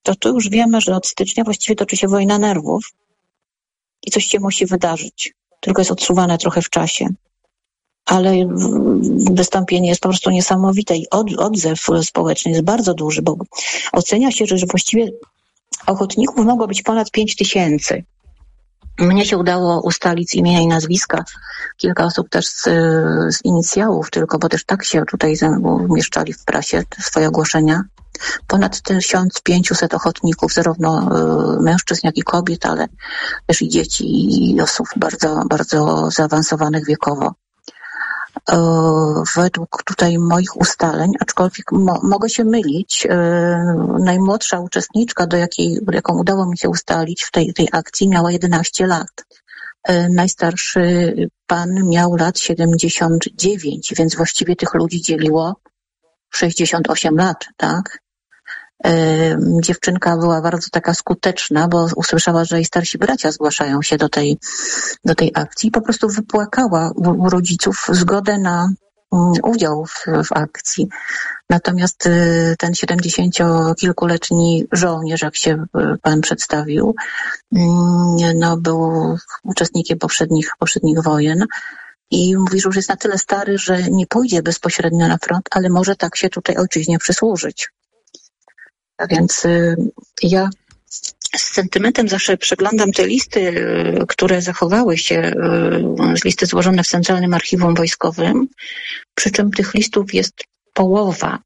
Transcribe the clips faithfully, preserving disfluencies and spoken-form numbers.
to tu już wiemy, że od stycznia właściwie toczy się wojna nerwów i coś się musi wydarzyć. Tylko jest odsuwane trochę w czasie. Ale wystąpienie jest po prostu niesamowite i od, odzew społeczny jest bardzo duży, bo ocenia się, że, że właściwie ochotników mogło być ponad pięć tysięcy. Mnie się udało ustalić z imienia i nazwiska. Kilka osób też z, z inicjałów tylko, bo też tak się tutaj umieszczali w prasie swoje ogłoszenia. Ponad tysiąc pięćset ochotników, zarówno y, mężczyzn, jak i kobiet, ale też i dzieci i osób bardzo, bardzo zaawansowanych wiekowo. Y, według tutaj moich ustaleń, aczkolwiek mo, mogę się mylić, y, najmłodsza uczestniczka, do jakiej, jaką udało mi się ustalić w tej, tej akcji, miała jedenaście lat. Y, najstarszy pan miał lat siedemdziesiąt dziewięć, więc właściwie tych ludzi dzieliło sześćdziesiąt osiem lat, tak? Dziewczynka była bardzo taka skuteczna, bo usłyszała, że jej starsi bracia zgłaszają się do tej, do tej akcji. Po prostu wypłakała u rodziców zgodę na udział w, w akcji. Natomiast ten siedemdziesięciokilkuletni żołnierz, jak się pan przedstawił, no, był uczestnikiem poprzednich, poprzednich wojen. I mówi, że już jest na tyle stary, że nie pójdzie bezpośrednio na front, ale może tak się tutaj ojczyźnie przysłużyć. A więc y, ja z sentymentem zawsze przeglądam te listy, y, które zachowały się, y, z listy złożone w Centralnym Archiwum Wojskowym, przy czym tych listów jest połowa.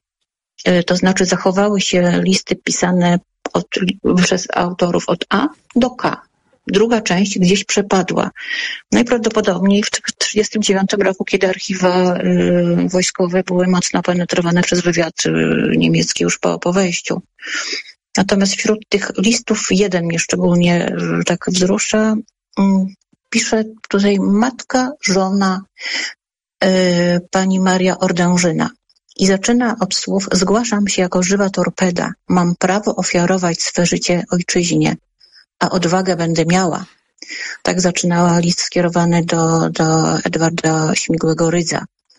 Y, to znaczy zachowały się listy pisane od, przez autorów od A do K. Druga część gdzieś przepadła. Najprawdopodobniej w tysiąc dziewięćset trzydziestym dziewiątym roku, kiedy archiwa y, wojskowe były mocno penetrowane przez wywiad y, niemiecki już po, po wejściu. Natomiast wśród tych listów jeden mnie szczególnie y, tak wzrusza. Y, pisze tutaj matka, żona y, pani Maria Ordężyna. I zaczyna od słów: zgłaszam się jako żywa torpeda. Mam prawo ofiarować swe życie ojczyźnie, a odwagę będę miała. Tak zaczynała list skierowany do, do Edwarda Śmigłego-Rydza.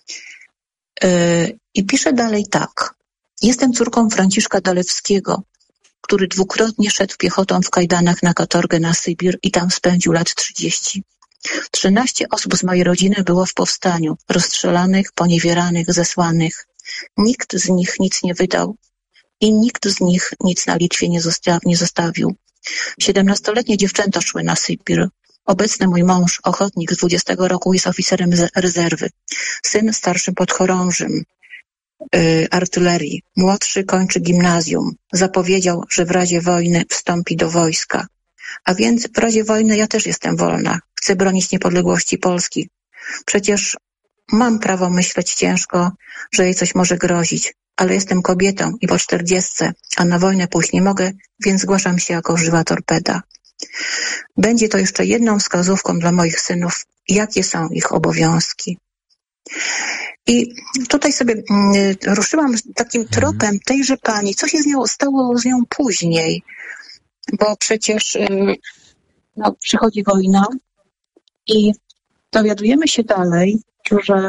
Yy, I pisze dalej tak. Jestem córką Franciszka Dalewskiego, który dwukrotnie szedł piechotą w kajdanach na katorgę na Sybir i tam spędził lat trzydzieści. Trzynaście osób z mojej rodziny było w powstaniu, rozstrzelanych, poniewieranych, zesłanych. Nikt z nich nic nie wydał i nikt z nich nic na Litwie nie, zosta- nie zostawił. Siedemnastoletnie dziewczęta szły na Sybir. Obecny mój mąż, ochotnik z dwudziestego roku, jest oficerem rezerwy. Syn starszym podchorążym yy, artylerii. Młodszy kończy gimnazjum. Zapowiedział, że w razie wojny wstąpi do wojska. A więc w razie wojny ja też jestem wolna. Chcę bronić niepodległości Polski. Przecież mam prawo myśleć ciężko, że jej coś może grozić. Ale jestem kobietą i po czterdziestce, a na wojnę pójść nie mogę, więc zgłaszam się jako żywa torpeda. Będzie to jeszcze jedną wskazówką dla moich synów, jakie są ich obowiązki. I tutaj sobie y, ruszyłam takim tropem tejże pani, co się z nią stało z nią później, bo przecież y, no, przychodzi wojna i dowiadujemy się dalej, że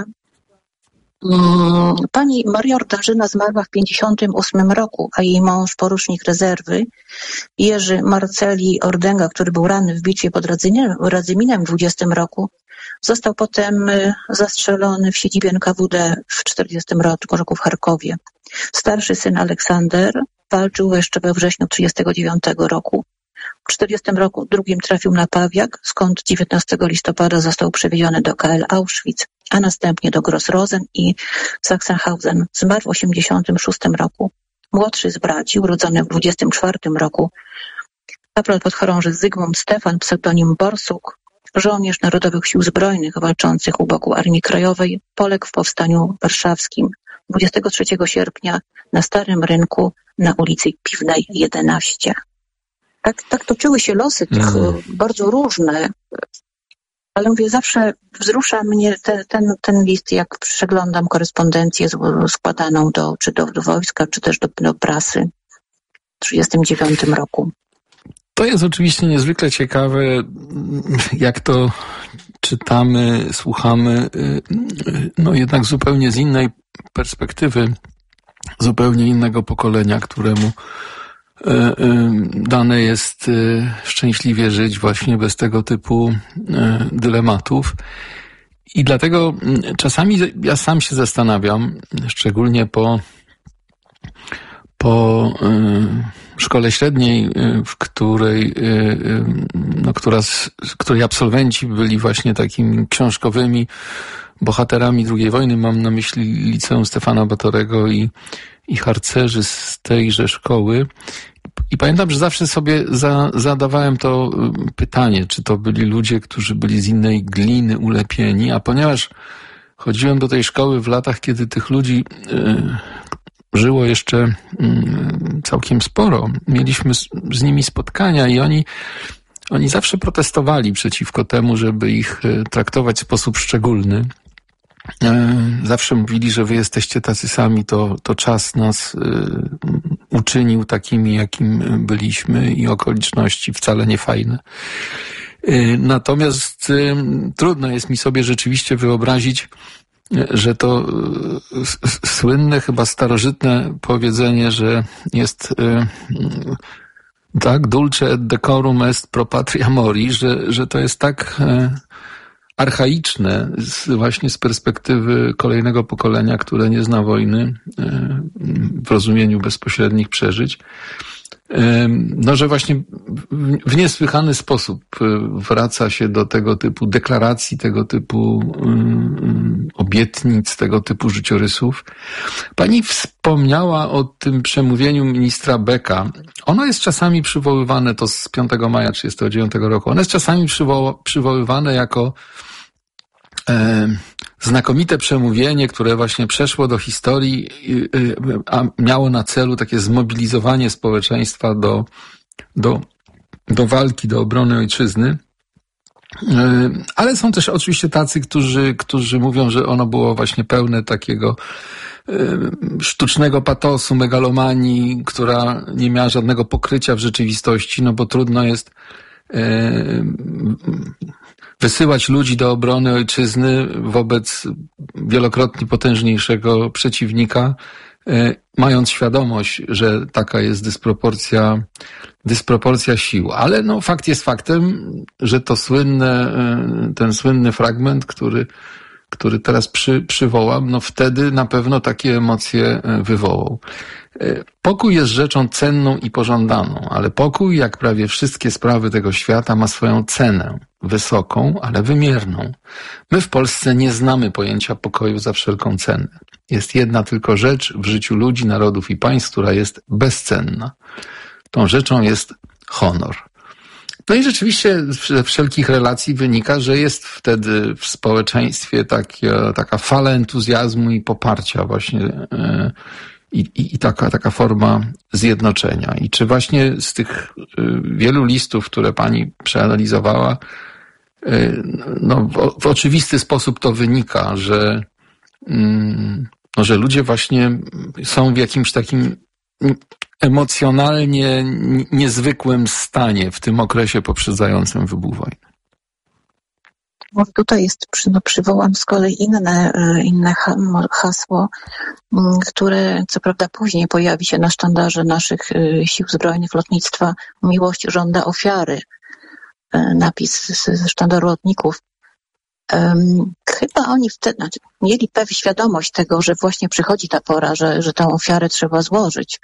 pani Maria Ordężyna zmarła w pięćdziesiątym ósmym roku, a jej mąż, porucznik rezerwy, Jerzy Marceli Ordęga, który był ranny w bitwie pod Radzyminem w dwudziestym roku, został potem zastrzelony w siedzibie N K W D w czterdziestym roku w Charkowie. Starszy syn Aleksander walczył jeszcze we wrześniu trzydziestego dziewiątego roku. W czterdziestym roku drugim trafił na Pawiak, skąd dziewiętnastego listopada został przewieziony do K L Auschwitz, a następnie do Gross-Rosen i Sachsenhausen. Zmarł w osiemdziesiątym szóstym roku. Młodszy z braci, urodzony w dwudziestym czwartym roku, kapral podchorąży Zygmunt Stefan, pseudonim Borsuk, żołnierz Narodowych Sił Zbrojnych walczących u boku Armii Krajowej, poległ w powstaniu warszawskim dwudziestego trzeciego sierpnia na Starym Rynku na ulicy Piwnej jedenaście. Tak, tak toczyły się losy tych mm. bardzo różne, ale mówię, zawsze wzrusza mnie te, ten, ten list, jak przeglądam korespondencję składaną do, czy do, do wojska, czy też do, do prasy w trzydziestym dziewiątym roku. To jest oczywiście niezwykle ciekawe, jak to czytamy, słuchamy, no jednak zupełnie z innej perspektywy, zupełnie innego pokolenia, któremu dane jest szczęśliwie żyć właśnie bez tego typu dylematów. I dlatego czasami ja sam się zastanawiam, szczególnie po, po szkole średniej, w której, no, która, której absolwenci byli właśnie takimi książkowymi bohaterami drugiej wojny. Mam na myśli Liceum Stefana Batorego i, i harcerzy z tejże szkoły. I pamiętam, że zawsze sobie za, zadawałem to pytanie, czy to byli ludzie, którzy byli z innej gliny ulepieni, a ponieważ chodziłem do tej szkoły w latach, kiedy tych ludzi y, żyło jeszcze y, całkiem sporo, mieliśmy z, z nimi spotkania i oni, oni zawsze protestowali przeciwko temu, żeby ich y, traktować w sposób szczególny. Zawsze mówili, że wy jesteście tacy sami, to, to czas nas y, uczynił takimi, jakim byliśmy i okoliczności wcale nie fajne. Y, natomiast y, trudno jest mi sobie rzeczywiście wyobrazić, y, że to y, s, słynne, chyba starożytne powiedzenie, że jest y, y, tak, dulce et decorum est pro patria mori, że, że to jest tak y, archaiczne z, właśnie z perspektywy kolejnego pokolenia, które nie zna wojny w rozumieniu bezpośrednich przeżyć. No, że właśnie w niesłychany sposób wraca się do tego typu deklaracji, tego typu obietnic, tego typu życiorysów. Pani wspomniała o tym przemówieniu ministra Becka. Ono jest czasami przywoływane, to z piątego maja trzydziestego dziewiątego roku, ono jest czasami przywo- przywoływane jako e, znakomite przemówienie, które właśnie przeszło do historii, a miało na celu takie zmobilizowanie społeczeństwa do, do, do walki, do obrony ojczyzny. Ale są też oczywiście tacy, którzy, którzy mówią, że ono było właśnie pełne takiego sztucznego patosu, megalomanii, która nie miała żadnego pokrycia w rzeczywistości, no bo trudno jest wysyłać ludzi do obrony ojczyzny wobec wielokrotnie potężniejszego przeciwnika, mając świadomość, że taka jest dysproporcja, dysproporcja sił. Ale no, fakt jest faktem, że to słynne, ten słynny fragment, który, który teraz przy, przywołam, no wtedy na pewno takie emocje wywołał. Pokój jest rzeczą cenną i pożądaną, ale pokój, jak prawie wszystkie sprawy tego świata, ma swoją cenę, wysoką, ale wymierną. My w Polsce nie znamy pojęcia pokoju za wszelką cenę. Jest jedna tylko rzecz w życiu ludzi, narodów i państw, która jest bezcenna. Tą rzeczą jest honor. No i rzeczywiście ze wszelkich relacji wynika, że jest wtedy w społeczeństwie taka, taka fala entuzjazmu i poparcia właśnie yy, I, i, i taka, taka forma zjednoczenia. I czy właśnie z tych y, wielu listów, które pani przeanalizowała, y, no, w, w oczywisty sposób to wynika, że, y, no, że ludzie właśnie są w jakimś takim emocjonalnie niezwykłym stanie w tym okresie poprzedzającym wybuch wojny. Bo tutaj jest, no, przywołam z kolei inne, inne hasło, które co prawda później pojawi się na sztandarze naszych sił zbrojnych, lotnictwa. Miłość żąda ofiary. Napis ze sztandaru lotników. Chyba oni wtedy znaczy, mieli pewną świadomość tego, że właśnie przychodzi ta pora, że, że tę ofiarę trzeba złożyć.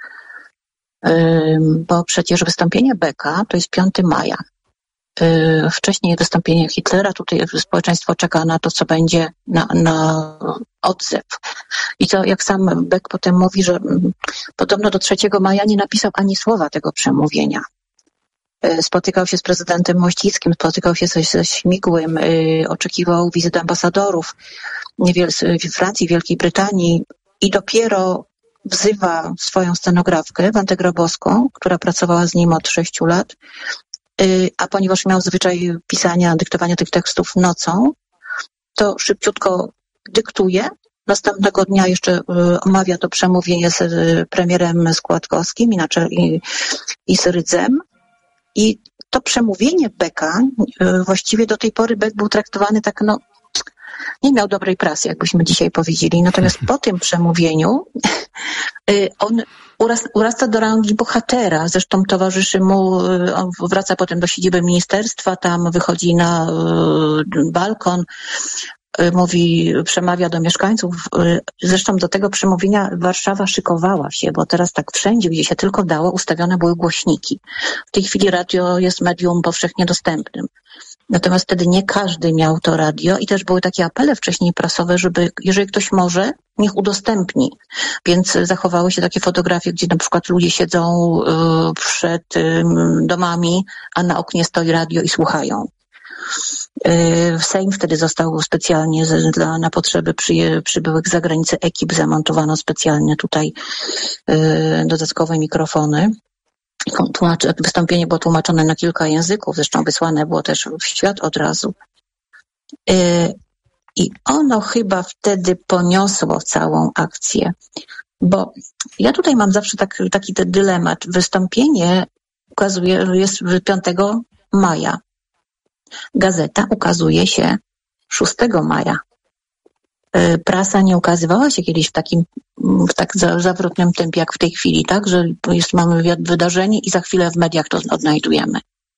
Bo przecież wystąpienie Becka to jest piątego maja. Wcześniej wystąpienie Hitlera, tutaj społeczeństwo czeka na to, co będzie, na, na odzew. I co, jak sam Beck potem mówi, że podobno do trzeciego maja nie napisał ani słowa tego przemówienia. Spotykał się z prezydentem Mościckim, spotykał się ze, ze Śmigłym, oczekiwał wizyt ambasadorów w Francji, Wielkiej Brytanii i dopiero wzywa swoją scenografkę, Wantę Grabowską, która pracowała z nim od sześciu lat, a ponieważ miał zwyczaj pisania, dyktowania tych tekstów nocą, to szybciutko dyktuje. Następnego dnia jeszcze omawia to przemówienie z premierem Składkowskim i, i, i z Rydzem. I to przemówienie Becka, właściwie do tej pory Beck był traktowany tak, no, nie miał dobrej prasy, jakbyśmy dzisiaj powiedzieli. Natomiast po tym przemówieniu on Uras, urasta do rangi bohatera, zresztą towarzyszy mu, on wraca potem do siedziby ministerstwa, tam wychodzi na y, balkon, y, mówi, przemawia do mieszkańców. Y, zresztą do tego przemówienia Warszawa szykowała się, bo teraz tak wszędzie, gdzie się tylko dało, ustawione były głośniki. W tej chwili radio jest medium powszechnie dostępnym. Natomiast wtedy nie każdy miał to radio i też były takie apele wcześniej prasowe, żeby jeżeli ktoś może, niech udostępni. Więc zachowały się takie fotografie, gdzie na przykład ludzie siedzą y, przed y, domami, a na oknie stoi radio i słuchają. Y, Sejm wtedy został specjalnie z, dla, na potrzeby przyje, przybyłych z zagranicy ekip zamontowano specjalnie tutaj y, dodatkowe mikrofony. Tłumacz, wystąpienie było tłumaczone na kilka języków, zresztą wysłane było też w świat od razu. Yy, I ono chyba wtedy poniosło całą akcję, bo ja tutaj mam zawsze tak, taki ten dylemat. Wystąpienie ukazuje, jest piątego maja. Gazeta ukazuje się szóstego maja. Prasa nie ukazywała się kiedyś w takim w tak zawrotnym tempie jak w tej chwili, tak? Że jest, mamy wydarzenie i za chwilę w mediach to odnajdujemy.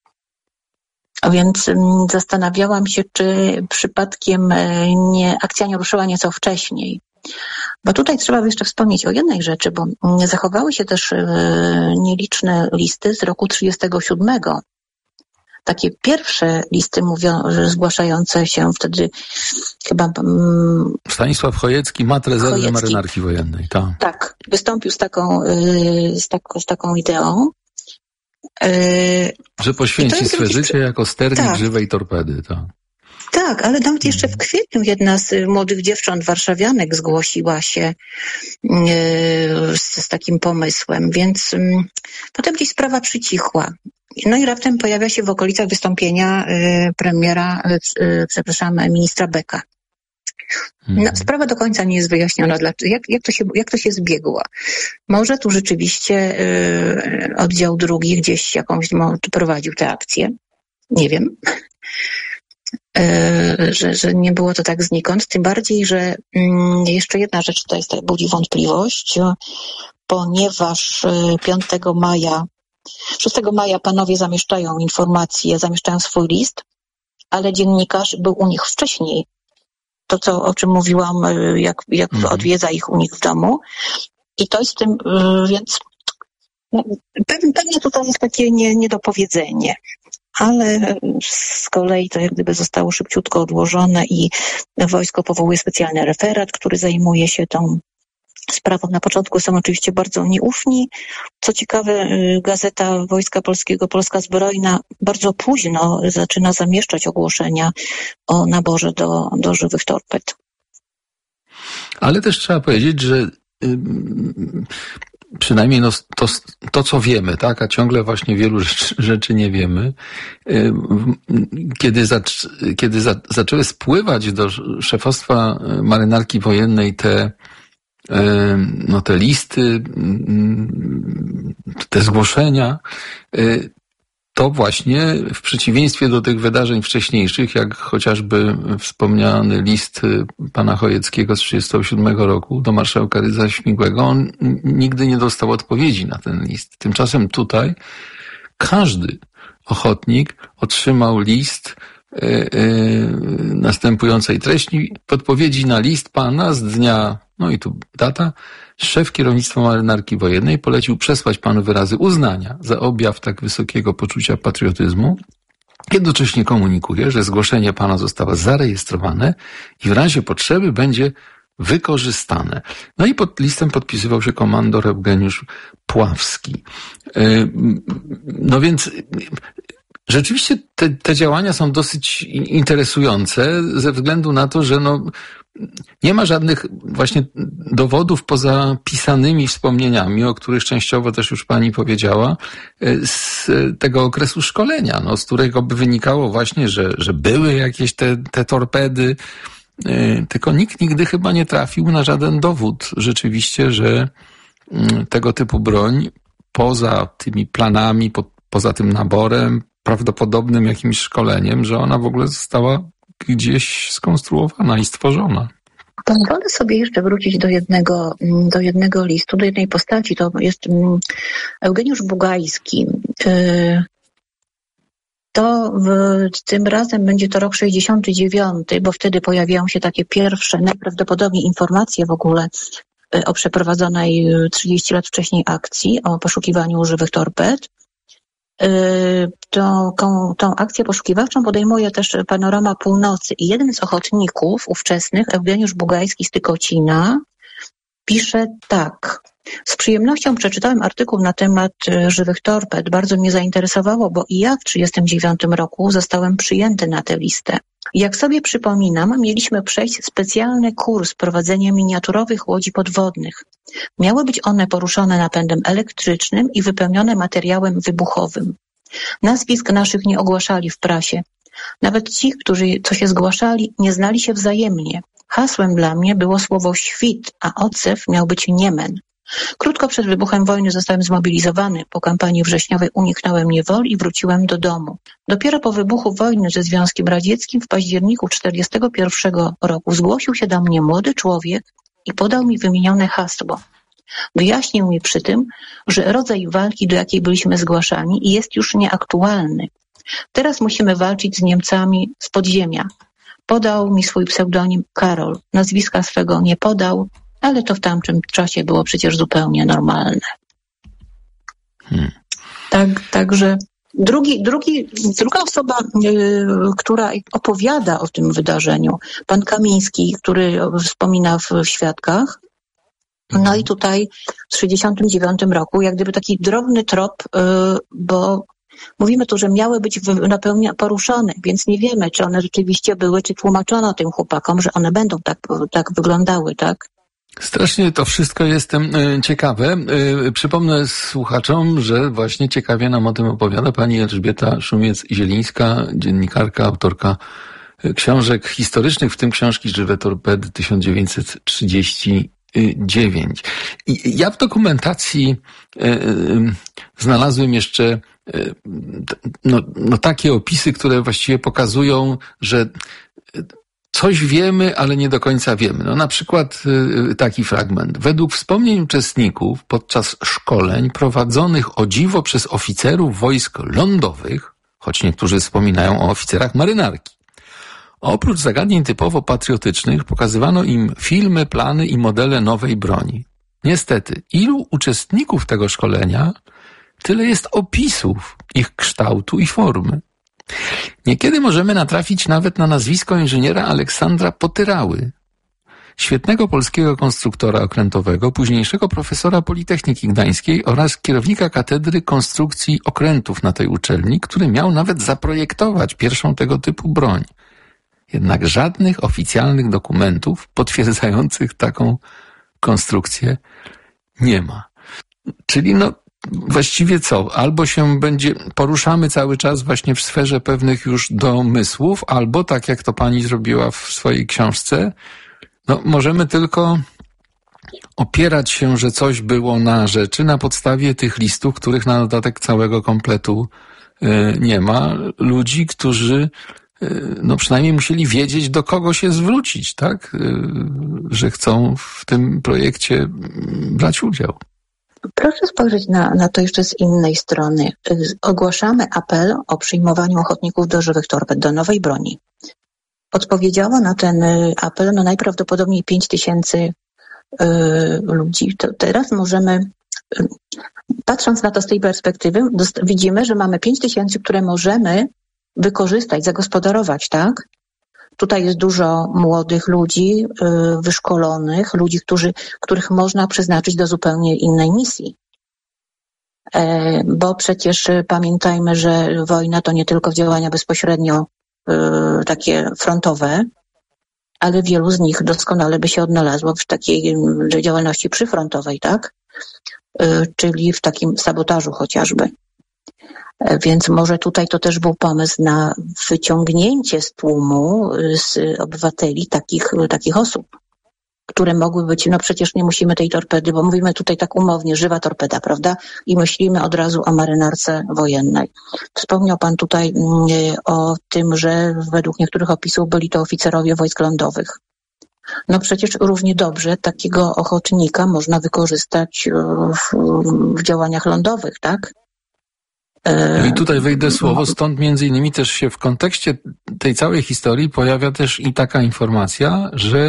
A więc um, zastanawiałam się, czy przypadkiem nie, akcja nie ruszyła nieco wcześniej. Bo tutaj trzeba jeszcze wspomnieć o jednej rzeczy, bo um, zachowały się też e, nieliczne listy z roku trzydziestego siódmego. Takie pierwsze listy mówią, zgłaszające się wtedy chyba... Um, Stanisław Chojecki, mat rezerwy Chojecki. Marynarki Wojennej. Ta. Tak, wystąpił z taką, yy, z, tak, z taką ideą. Yy, Że poświęci swe życie jeszcze... jako sternik tak. żywej torpedy. Tak. Tak, ale nawet jeszcze w kwietniu jedna z młodych dziewcząt warszawianek zgłosiła się yy, z, z takim pomysłem, więc yy, potem gdzieś sprawa przycichła. No i raptem pojawia się w okolicach wystąpienia y, premiera, y, przepraszam, ministra Beka. No, sprawa do końca nie jest wyjaśniona, dlaczego, jak, jak, to się, jak to się zbiegło. Może tu rzeczywiście y, oddział drugi gdzieś jakąś prowadził tę akcję. Nie wiem. Y, że, że nie było to tak znikąd. Tym bardziej, że y, jeszcze jedna rzecz tutaj budzi wątpliwość, ponieważ y, piątego maja szóstego maja panowie zamieszczają informacje, zamieszczają swój list, ale dziennikarz był u nich wcześniej. To, co, o czym mówiłam, jak, jak mhm. odwiedza ich u nich w domu. I to jest tym, więc no, pewnie tutaj jest takie nie, niedopowiedzenie. Ale z kolei to jak gdyby zostało szybciutko odłożone i wojsko powołuje specjalny referat, który zajmuje się tą sprawą. Na początku są oczywiście bardzo nieufni. Co ciekawe, Gazeta Wojska Polskiego, Polska Zbrojna bardzo późno zaczyna zamieszczać ogłoszenia o naborze do, do żywych torped. Ale też trzeba powiedzieć, że yy, przynajmniej no, to, to, co wiemy, tak, a ciągle właśnie wielu rzeczy, rzeczy nie wiemy, yy, kiedy, zac, kiedy za, zaczęły spływać do szefostwa Marynarki Wojennej te no te listy, te zgłoszenia, to właśnie w przeciwieństwie do tych wydarzeń wcześniejszych, jak chociażby wspomniany list pana Chojeckiego z trzydziestego siódmego roku do marszałka Rydza Śmigłego, on nigdy nie dostał odpowiedzi na ten list. Tymczasem tutaj każdy ochotnik otrzymał list yy, yy, następującej treści, podpowiedzi na list pana z dnia, no i tu data, szef kierownictwa Marynarki Wojennej polecił przesłać panu wyrazy uznania za objaw tak wysokiego poczucia patriotyzmu. Jednocześnie komunikuje, że zgłoszenie pana zostało zarejestrowane i w razie potrzeby będzie wykorzystane. No i pod listem podpisywał się komandor Eugeniusz Pławski. No więc rzeczywiście te, te działania są dosyć interesujące ze względu na to, że no nie ma żadnych właśnie dowodów poza pisanymi wspomnieniami, o których częściowo też już pani powiedziała, z tego okresu szkolenia, no, z którego by wynikało właśnie, że, że były jakieś te, te torpedy, tylko nikt nigdy chyba nie trafił na żaden dowód rzeczywiście, że tego typu broń poza tymi planami, po, poza tym naborem, prawdopodobnym jakimś szkoleniem, że ona w ogóle została gdzieś skonstruowana i stworzona. Pozwolę sobie jeszcze wrócić do jednego, do jednego listu, do jednej postaci. To jest Eugeniusz Bugajski. To w, tym razem będzie to rok sześćdziesiąty dziewiąty, bo wtedy pojawiają się takie pierwsze, najprawdopodobniej informacje w ogóle o przeprowadzonej trzydzieści lat wcześniej akcji o poszukiwaniu żywych torped. Tą, tą akcję poszukiwawczą podejmuje też Panorama Północy i jeden z ochotników ówczesnych, Eugeniusz Bugajski z Tykocina, pisze tak. Z przyjemnością przeczytałem artykuł na temat żywych torped. Bardzo mnie zainteresowało, bo i ja w tysiąc dziewięćset trzydziestym dziewiątym roku zostałem przyjęty na tę listę. Jak sobie przypominam, mieliśmy przejść specjalny kurs prowadzenia miniaturowych łodzi podwodnych. Miały być one poruszone napędem elektrycznym i wypełnione materiałem wybuchowym. Nazwisk naszych nie ogłaszali w prasie. Nawet ci, którzy co się zgłaszali, nie znali się wzajemnie. Hasłem dla mnie było słowo świt, a odzew miał być niemen. Krótko przed wybuchem wojny zostałem zmobilizowany. Po kampanii wrześniowej uniknąłem niewoli i wróciłem do domu. Dopiero po wybuchu wojny ze Związkiem Radzieckim w październiku tysiąc dziewięćset czterdziestego pierwszego roku zgłosił się do mnie młody człowiek i podał mi wymienione hasło. Wyjaśnił mi przy tym, że rodzaj walki, do jakiej byliśmy zgłaszani, jest już nieaktualny. Teraz musimy walczyć z Niemcami z podziemia. Podał mi swój pseudonim Karol. Nazwiska swego nie podał, ale to w tamtym czasie było przecież zupełnie normalne. Hmm. Tak, także drugi, drugi, druga osoba, yy, która opowiada o tym wydarzeniu, pan Kamiński, który wspomina w, w Świadkach. No i tutaj w tysiąc dziewięćset sześćdziesiątym dziewiątym roku, jak gdyby taki drobny trop, yy, bo mówimy tu, że miały być napełnia poruszone, więc nie wiemy, czy one rzeczywiście były, czy tłumaczono tym chłopakom, że one będą tak, tak wyglądały, tak? Strasznie to wszystko jestem ciekawe. Przypomnę słuchaczom, że właśnie ciekawie nam o tym opowiada pani Elżbieta Szumiec-Zielińska, dziennikarka, autorka książek historycznych, w tym książki Żywe torpedy tysiąc dziewięćset trzydziesty dziewiąty. I ja w dokumentacji znalazłem jeszcze no, no takie opisy, które właściwie pokazują, że coś wiemy, ale nie do końca wiemy. No na przykład taki fragment. Według wspomnień uczestników podczas szkoleń prowadzonych o dziwo przez oficerów wojsk lądowych, choć niektórzy wspominają o oficerach marynarki, oprócz zagadnień typowo patriotycznych pokazywano im filmy, plany i modele nowej broni. Niestety, ilu uczestników tego szkolenia, tyle jest opisów ich kształtu i formy. Niekiedy możemy natrafić nawet na nazwisko inżyniera Aleksandra Potyrały, świetnego polskiego konstruktora okrętowego, późniejszego profesora Politechniki Gdańskiej oraz kierownika katedry konstrukcji okrętów na tej uczelni, który miał nawet zaprojektować pierwszą tego typu broń. Jednak żadnych oficjalnych dokumentów potwierdzających taką konstrukcję nie ma. Czyli no właściwie co? Albo się będzie, poruszamy cały czas właśnie w sferze pewnych już domysłów, albo tak jak to pani zrobiła w swojej książce, no możemy tylko opierać się, że coś było na rzeczy na podstawie tych listów, których na dodatek całego kompletu y, nie ma. Ludzi, którzy y, no przynajmniej musieli wiedzieć, do kogo się zwrócić, tak? Y, że chcą w tym projekcie brać udział. Proszę spojrzeć na, na to jeszcze z innej strony. Ogłaszamy apel o przyjmowaniu ochotników do żywych torped, do nowej broni. Odpowiedziało na ten apel no najprawdopodobniej pięć tysięcy y, ludzi. To teraz możemy, y, patrząc na to z tej perspektywy, dost, widzimy, że mamy pięć tysięcy, które możemy wykorzystać, zagospodarować, tak? Tutaj jest dużo młodych ludzi, y, wyszkolonych, ludzi, którzy, których można przeznaczyć do zupełnie innej misji. E, bo przecież pamiętajmy, że wojna to nie tylko działania bezpośrednio y, takie frontowe, ale wielu z nich doskonale by się odnalazło w takiej y, działalności przyfrontowej, tak? Y, czyli w takim sabotażu chociażby. Więc może tutaj to też był pomysł na wyciągnięcie z tłumu, z obywateli takich, takich osób, które mogły być, no przecież nie musimy tej torpedy, bo mówimy tutaj tak umownie, żywa torpeda, prawda? I myślimy od razu o marynarce wojennej. Wspomniał pan tutaj o tym, że według niektórych opisów byli to oficerowie wojsk lądowych. No przecież równie dobrze takiego ochotnika można wykorzystać w, w działaniach lądowych, tak? No i tutaj wejdę słowo, stąd między innymi też się w kontekście tej całej historii pojawia też i taka informacja, że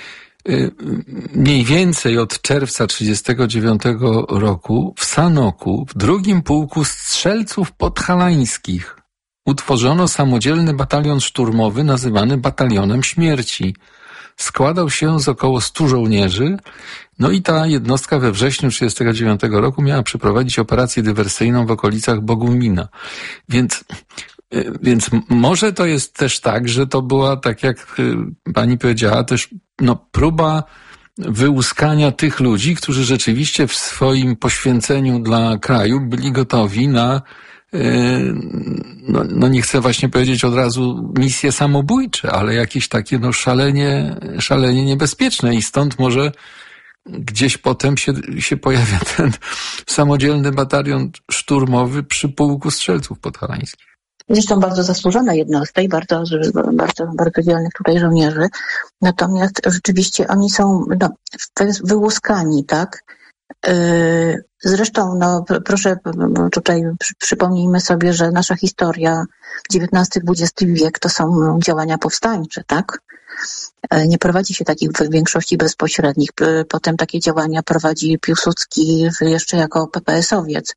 mniej więcej od czerwca trzydziestego dziewiątego roku w Sanoku, w drugim pułku strzelców podhalańskich, utworzono samodzielny batalion szturmowy nazywany Batalionem Śmierci. Składał się z około stu żołnierzy, no i ta jednostka we wrześniu trzydziestego dziewiątego roku miała przeprowadzić operację dywersyjną w okolicach Bogumina. Więc, więc może to jest też tak, że to była, tak jak pani powiedziała, też no, próba wyłuskania tych ludzi, którzy rzeczywiście w swoim poświęceniu dla kraju byli gotowi na No, no nie chcę właśnie powiedzieć od razu misje samobójcze, ale jakieś takie no szalenie, szalenie niebezpieczne i stąd może gdzieś potem się, się pojawia ten samodzielny batalion szturmowy przy pułku strzelców podhalańskich. Zresztą bardzo zasłużona jednostka i bardzo, bardzo, bardzo dzielnych tutaj żołnierzy. Natomiast rzeczywiście oni są no, wyłuskani, tak? Zresztą, no, proszę, tutaj przypomnijmy sobie, że nasza historia dziewiętnasty dwudziesty wiek to są działania powstańcze, tak? Nie prowadzi się takich w większości bezpośrednich. Potem takie działania prowadzi Piłsudski jeszcze jako pe pe es owiec.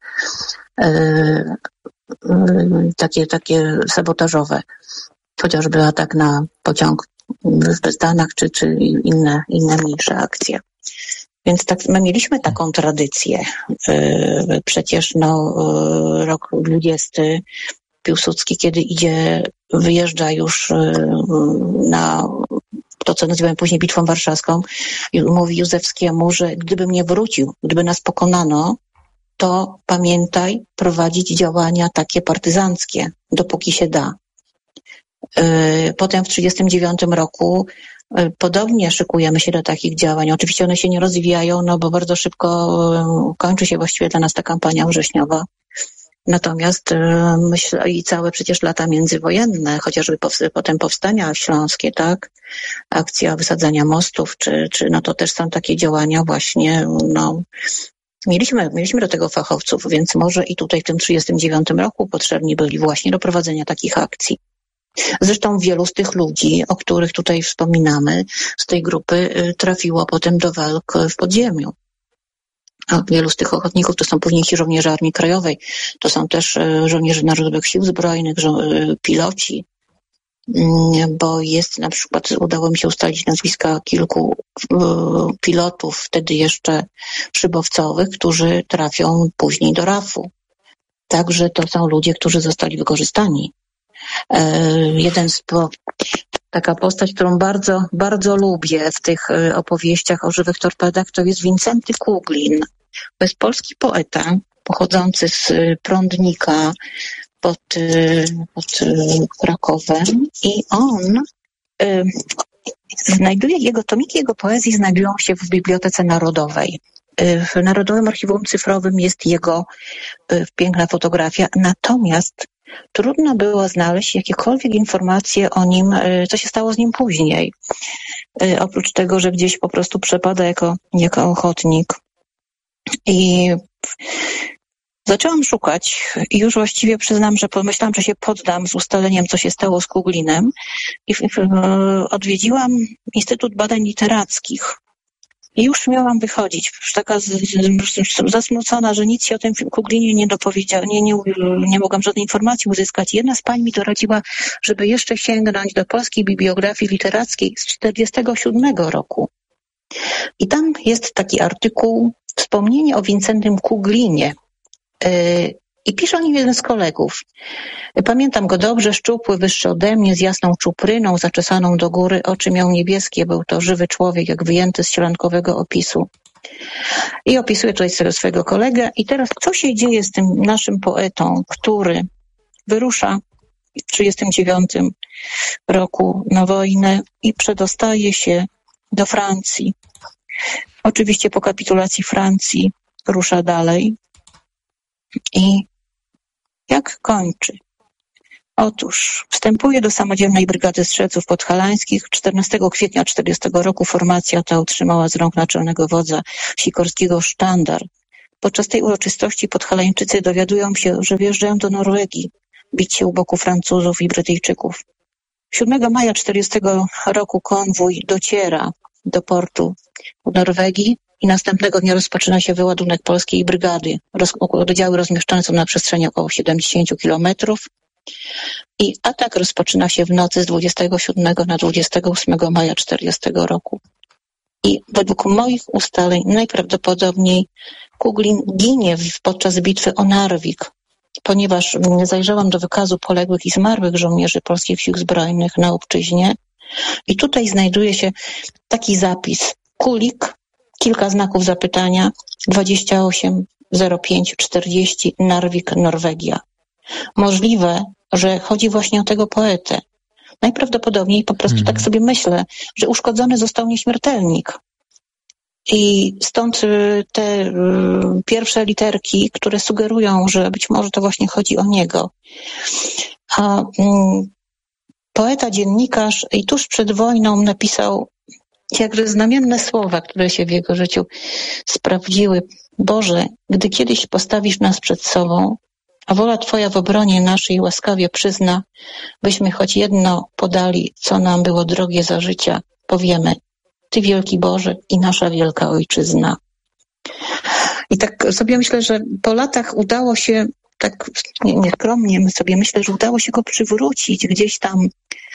Takie, takie sabotażowe. Chociażby atak na pociąg w Bezdanach, czy, czy inne, inne mniejsze akcje. Więc tak, my mieliśmy taką tradycję. Przecież no, rok dwudziesty Piłsudski, kiedy idzie, wyjeżdża już na to, co nazywamy później Bitwą Warszawską, i mówi Józefskiemu, że gdybym nie wrócił, gdyby nas pokonano, to pamiętaj prowadzić działania takie partyzanckie, dopóki się da. Potem w trzydziestym dziewiątym roku podobnie szykujemy się do takich działań. Oczywiście one się nie rozwijają, no bo bardzo szybko kończy się właściwie dla nas ta kampania wrześniowa. Natomiast myślę, i całe przecież lata międzywojenne, chociażby powst- potem powstania śląskie, tak, akcja wysadzania mostów, czy, czy no to też są takie działania właśnie, no, mieliśmy, mieliśmy do tego fachowców, więc może i tutaj w tym trzydziestym dziewiątym roku potrzebni byli właśnie do prowadzenia takich akcji. Zresztą wielu z tych ludzi, o których tutaj wspominamy, z tej grupy trafiło potem do walk w podziemiu. A wielu z tych ochotników to są późniejsi żołnierze Armii Krajowej, to są też żołnierze Narodowych Sił Zbrojnych, żo- piloci, bo jest na przykład, udało mi się ustalić nazwiska kilku pilotów, wtedy jeszcze szybowcowych, którzy trafią później do rafu. Także to są ludzie, którzy zostali wykorzystani. Jeden z po, taka postać, którą bardzo, bardzo lubię w tych opowieściach o żywych torpedach, to jest Wincenty Kuglin. To jest polski poeta pochodzący z Prądnika pod, pod Krakowem i on y, znajduje, jego tomiki jego poezji znajdują się w Bibliotece Narodowej. W Narodowym Archiwum Cyfrowym jest jego y, piękna fotografia, natomiast trudno było znaleźć jakiekolwiek informacje o nim, co się stało z nim później. Oprócz tego, że gdzieś po prostu przepada jako, jako ochotnik. I zaczęłam szukać i już właściwie przyznam, że pomyślałam, że się poddam z ustaleniem, co się stało z Kuglinem. I odwiedziłam Instytut Badań Literackich. I już miałam wychodzić, już taka z, z, zasmucona, że nic się o tym Kuglinie nie dopowiedziała, nie, nie, nie mogłam żadnej informacji uzyskać. Jedna z pań mi doradziła, żeby jeszcze sięgnąć do polskiej bibliografii literackiej z czterdziestego siódmego roku. I tam jest taki artykuł, wspomnienie o Wincentym Kuglinie. Yy, I pisze o nim jeden z kolegów. Pamiętam go dobrze, szczupły, wyższy ode mnie, z jasną czupryną, zaczesaną do góry, oczy miał niebieskie, był to żywy człowiek, jak wyjęty z sielankowego opisu. I opisuje tutaj swego, swego kolegę. I teraz co się dzieje z tym naszym poetą, który wyrusza w trzydziestym dziewiątym roku na wojnę i przedostaje się do Francji. Oczywiście po kapitulacji Francji rusza dalej. I jak kończy? Otóż wstępuje do Samodzielnej Brygady Strzelców Podhalańskich. czternastego kwietnia czterdziestego roku formacja ta otrzymała z rąk naczelnego wodza Sikorskiego sztandar. Podczas tej uroczystości Podhalańczycy dowiadują się, że wjeżdżają do Norwegii, bić się u boku Francuzów i Brytyjczyków. siódmego maja czterdziestego roku konwój dociera do portu w Norwegii i następnego dnia rozpoczyna się wyładunek polskiej brygady. Roz, oddziały rozmieszczone są na przestrzeni około siedemdziesiąt kilometrów i atak rozpoczyna się w nocy z dwudziestego siódmego na dwudziestego ósmego maja czterdziestego roku. I według moich ustaleń najprawdopodobniej Kuglin ginie podczas bitwy o Narvik, ponieważ zajrzałam do wykazu poległych i zmarłych żołnierzy polskich sił zbrojnych na obczyźnie i tutaj znajduje się taki zapis. Kulik, kilka znaków zapytania, dwadzieścia osiem zero pięć czterdzieści, Narvik, Norwegia. Możliwe, że chodzi właśnie o tego poetę. Najprawdopodobniej po prostu hmm. tak sobie myślę, że uszkodzony został nieśmiertelnik. I stąd te pierwsze literki, które sugerują, że być może to właśnie chodzi o niego. A poeta, dziennikarz i tuż przed wojną napisał jakże znamienne słowa, które się w jego życiu sprawdziły. Boże, gdy kiedyś postawisz nas przed sobą, a wola Twoja w obronie naszej łaskawie przyzna, byśmy choć jedno podali, co nam było drogie za życia, powiemy: Ty wielki Boże i nasza wielka Ojczyzna. I tak sobie myślę, że po latach udało się, tak nieskromnie sobie myślę, że udało się go przywrócić gdzieś tam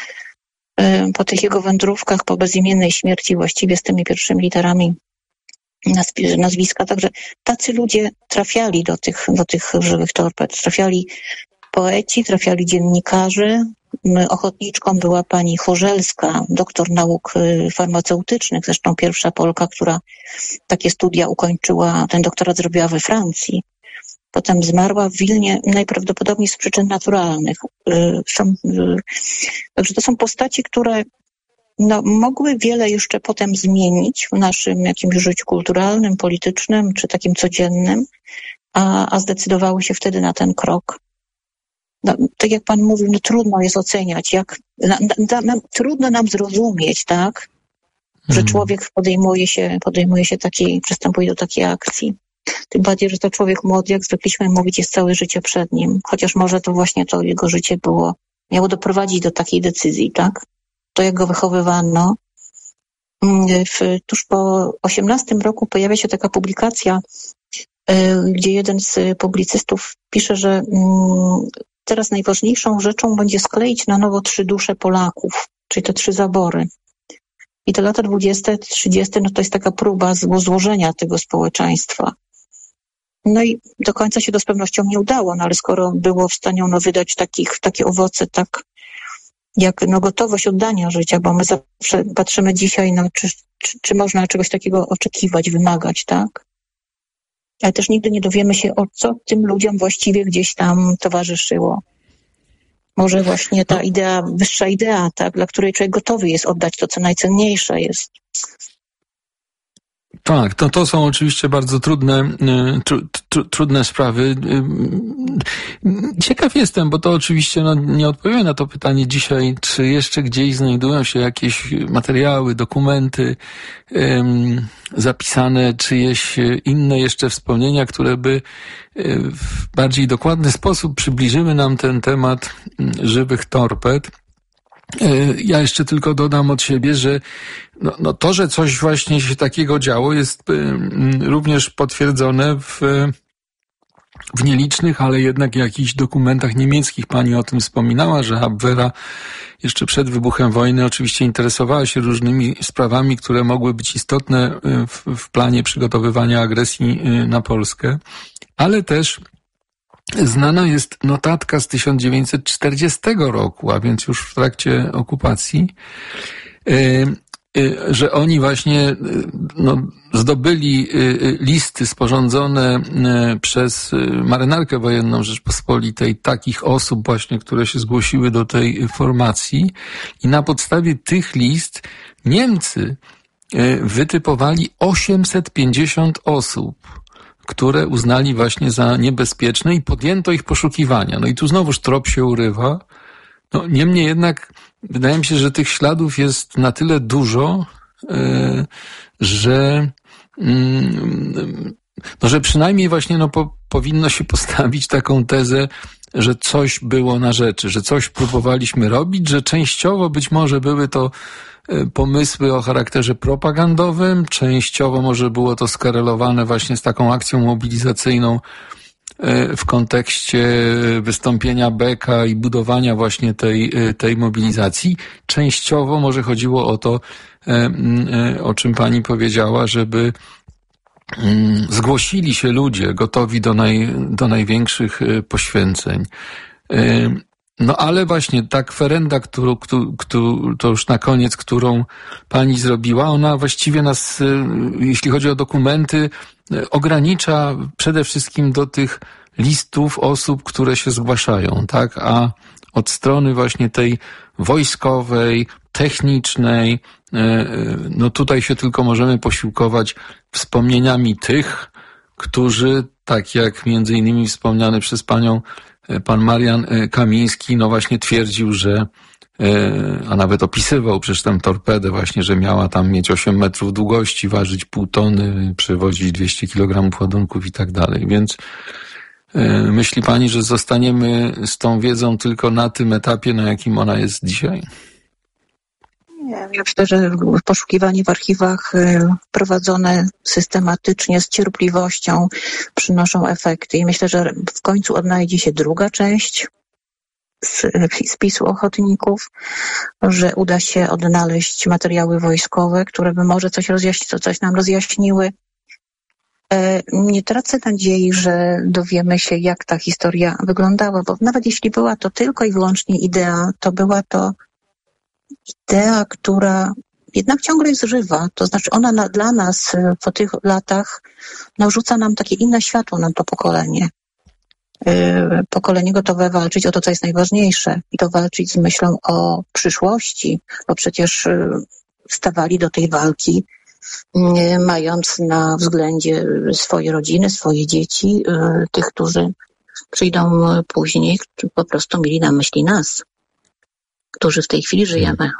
y, po tych jego wędrówkach, po bezimiennej śmierci właściwie z tymi pierwszymi literami nazwiska. Także tacy ludzie trafiali do tych, do tych żywych torped. Trafiali poeci, trafiali dziennikarze. Ochotniczką była pani Chorzelska, doktor nauk farmaceutycznych, zresztą pierwsza Polka, która takie studia ukończyła, ten doktorat zrobiła we Francji. Potem zmarła w Wilnie, najprawdopodobniej z przyczyn naturalnych. Są, także to są postaci, które no, mogły wiele jeszcze potem zmienić w naszym jakimś życiu kulturalnym, politycznym czy takim codziennym, a, a zdecydowały się wtedy na ten krok. No, tak jak pan mówił, no, trudno jest oceniać, jak na, na, na, trudno nam zrozumieć, tak, że hmm. człowiek podejmuje się, podejmuje się takiej, przystępuje do takiej akcji. Tym bardziej, że to człowiek młody, jak zwykliśmy mówić, jest całe życie przed nim. Chociaż może to właśnie to jego życie było, miało doprowadzić do takiej decyzji, tak? To, jak go wychowywano. W, tuż po osiemnastym roku pojawia się taka publikacja, gdzie jeden z publicystów pisze, że teraz najważniejszą rzeczą będzie skleić na nowo trzy dusze Polaków, czyli te trzy zabory. I te lata dwudzieste, trzydzieste, no to jest taka próba złożenia tego społeczeństwa. No i do końca się to z pewnością nie udało, no ale skoro było w stanie ono wydać takich, takie owoce, tak jak no, gotowość oddania życia, bo my zawsze patrzymy dzisiaj, no, czy, czy, czy można czegoś takiego oczekiwać, wymagać, tak? Ale też nigdy nie dowiemy się, o co tym ludziom właściwie gdzieś tam towarzyszyło. Może właśnie ta idea, wyższa idea, tak, dla której człowiek gotowy jest oddać to, co najcenniejsze jest. Tak, to, to są oczywiście bardzo trudne, tru, tru, trudne sprawy. Ciekaw jestem, bo to oczywiście no, nie odpowiem na to pytanie dzisiaj, czy jeszcze gdzieś znajdują się jakieś materiały, dokumenty um, zapisane, czyjeś inne jeszcze wspomnienia, które by w bardziej dokładny sposób przybliżyły nam ten temat żywych torped. Ja jeszcze tylko dodam od siebie, że no, no to, że coś właśnie się takiego działo, jest y, również potwierdzone w, w nielicznych, ale jednak jakichś dokumentach niemieckich. Pani o tym wspominała, że Abwehra jeszcze przed wybuchem wojny oczywiście interesowała się różnymi sprawami, które mogły być istotne w, w planie przygotowywania agresji na Polskę, ale też znana jest notatka z tysiąc dziewięćset czterdziestego roku, a więc już w trakcie okupacji, że oni właśnie no, zdobyli listy sporządzone przez Marynarkę Wojenną Rzeczpospolitej takich osób właśnie, które się zgłosiły do tej formacji i na podstawie tych list Niemcy wytypowali osiemset pięćdziesiąt osób, które uznali właśnie za niebezpieczne i podjęto ich poszukiwania. No i tu znowuż trop się urywa, No, niemniej jednak wydaje mi się, że tych śladów jest na tyle dużo, yy, że yy, no, że przynajmniej właśnie no, po, powinno się postawić taką tezę, że coś było na rzeczy, że coś próbowaliśmy robić, że częściowo być może były to pomysły o charakterze propagandowym, częściowo może było to skorelowane właśnie z taką akcją mobilizacyjną w kontekście wystąpienia Beka i budowania właśnie tej, tej mobilizacji. Częściowo może chodziło o to, o czym pani powiedziała, żeby zgłosili się ludzie gotowi do, naj, do największych poświęceń. No ale właśnie ta kwerenda, którą, którą, którą, to już na koniec, którą pani zrobiła, ona właściwie nas, jeśli chodzi o dokumenty, ogranicza przede wszystkim do tych listów osób, które się zgłaszają, tak? A od strony właśnie tej wojskowej, technicznej, no tutaj się tylko możemy posiłkować wspomnieniami tych, którzy, tak jak między innymi wspomniany przez panią pan Marian Kamiński, no właśnie twierdził, że, a nawet opisywał przecież tę torpedę właśnie, że miała tam mieć osiem metrów długości, ważyć pół tony, przewozić dwieście kilogramów ładunków i tak dalej. Więc myśli pani, że zostaniemy z tą wiedzą tylko na tym etapie, na jakim ona jest dzisiaj? Nie, ja myślę, że poszukiwanie w archiwach prowadzone systematycznie, z cierpliwością przynoszą efekty i myślę, że w końcu odnajdzie się druga część spisu ochotników, że uda się odnaleźć materiały wojskowe, które by może coś rozjaśni- coś nam rozjaśniły. Nie tracę nadziei, że dowiemy się, jak ta historia wyglądała, bo nawet jeśli była to tylko i wyłącznie idea, to była to idea, która jednak ciągle jest żywa. To znaczy ona na, dla nas po tych latach narzuca nam takie inne światło na to pokolenie. Yy, pokolenie gotowe walczyć o to, co jest najważniejsze i to walczyć z myślą o przyszłości, bo przecież yy, stawali do tej walki yy, mając na względzie swoje rodziny, swoje dzieci, yy, tych, którzy przyjdą później, po prostu mieli na myśli nas, którzy w tej chwili żyjemy.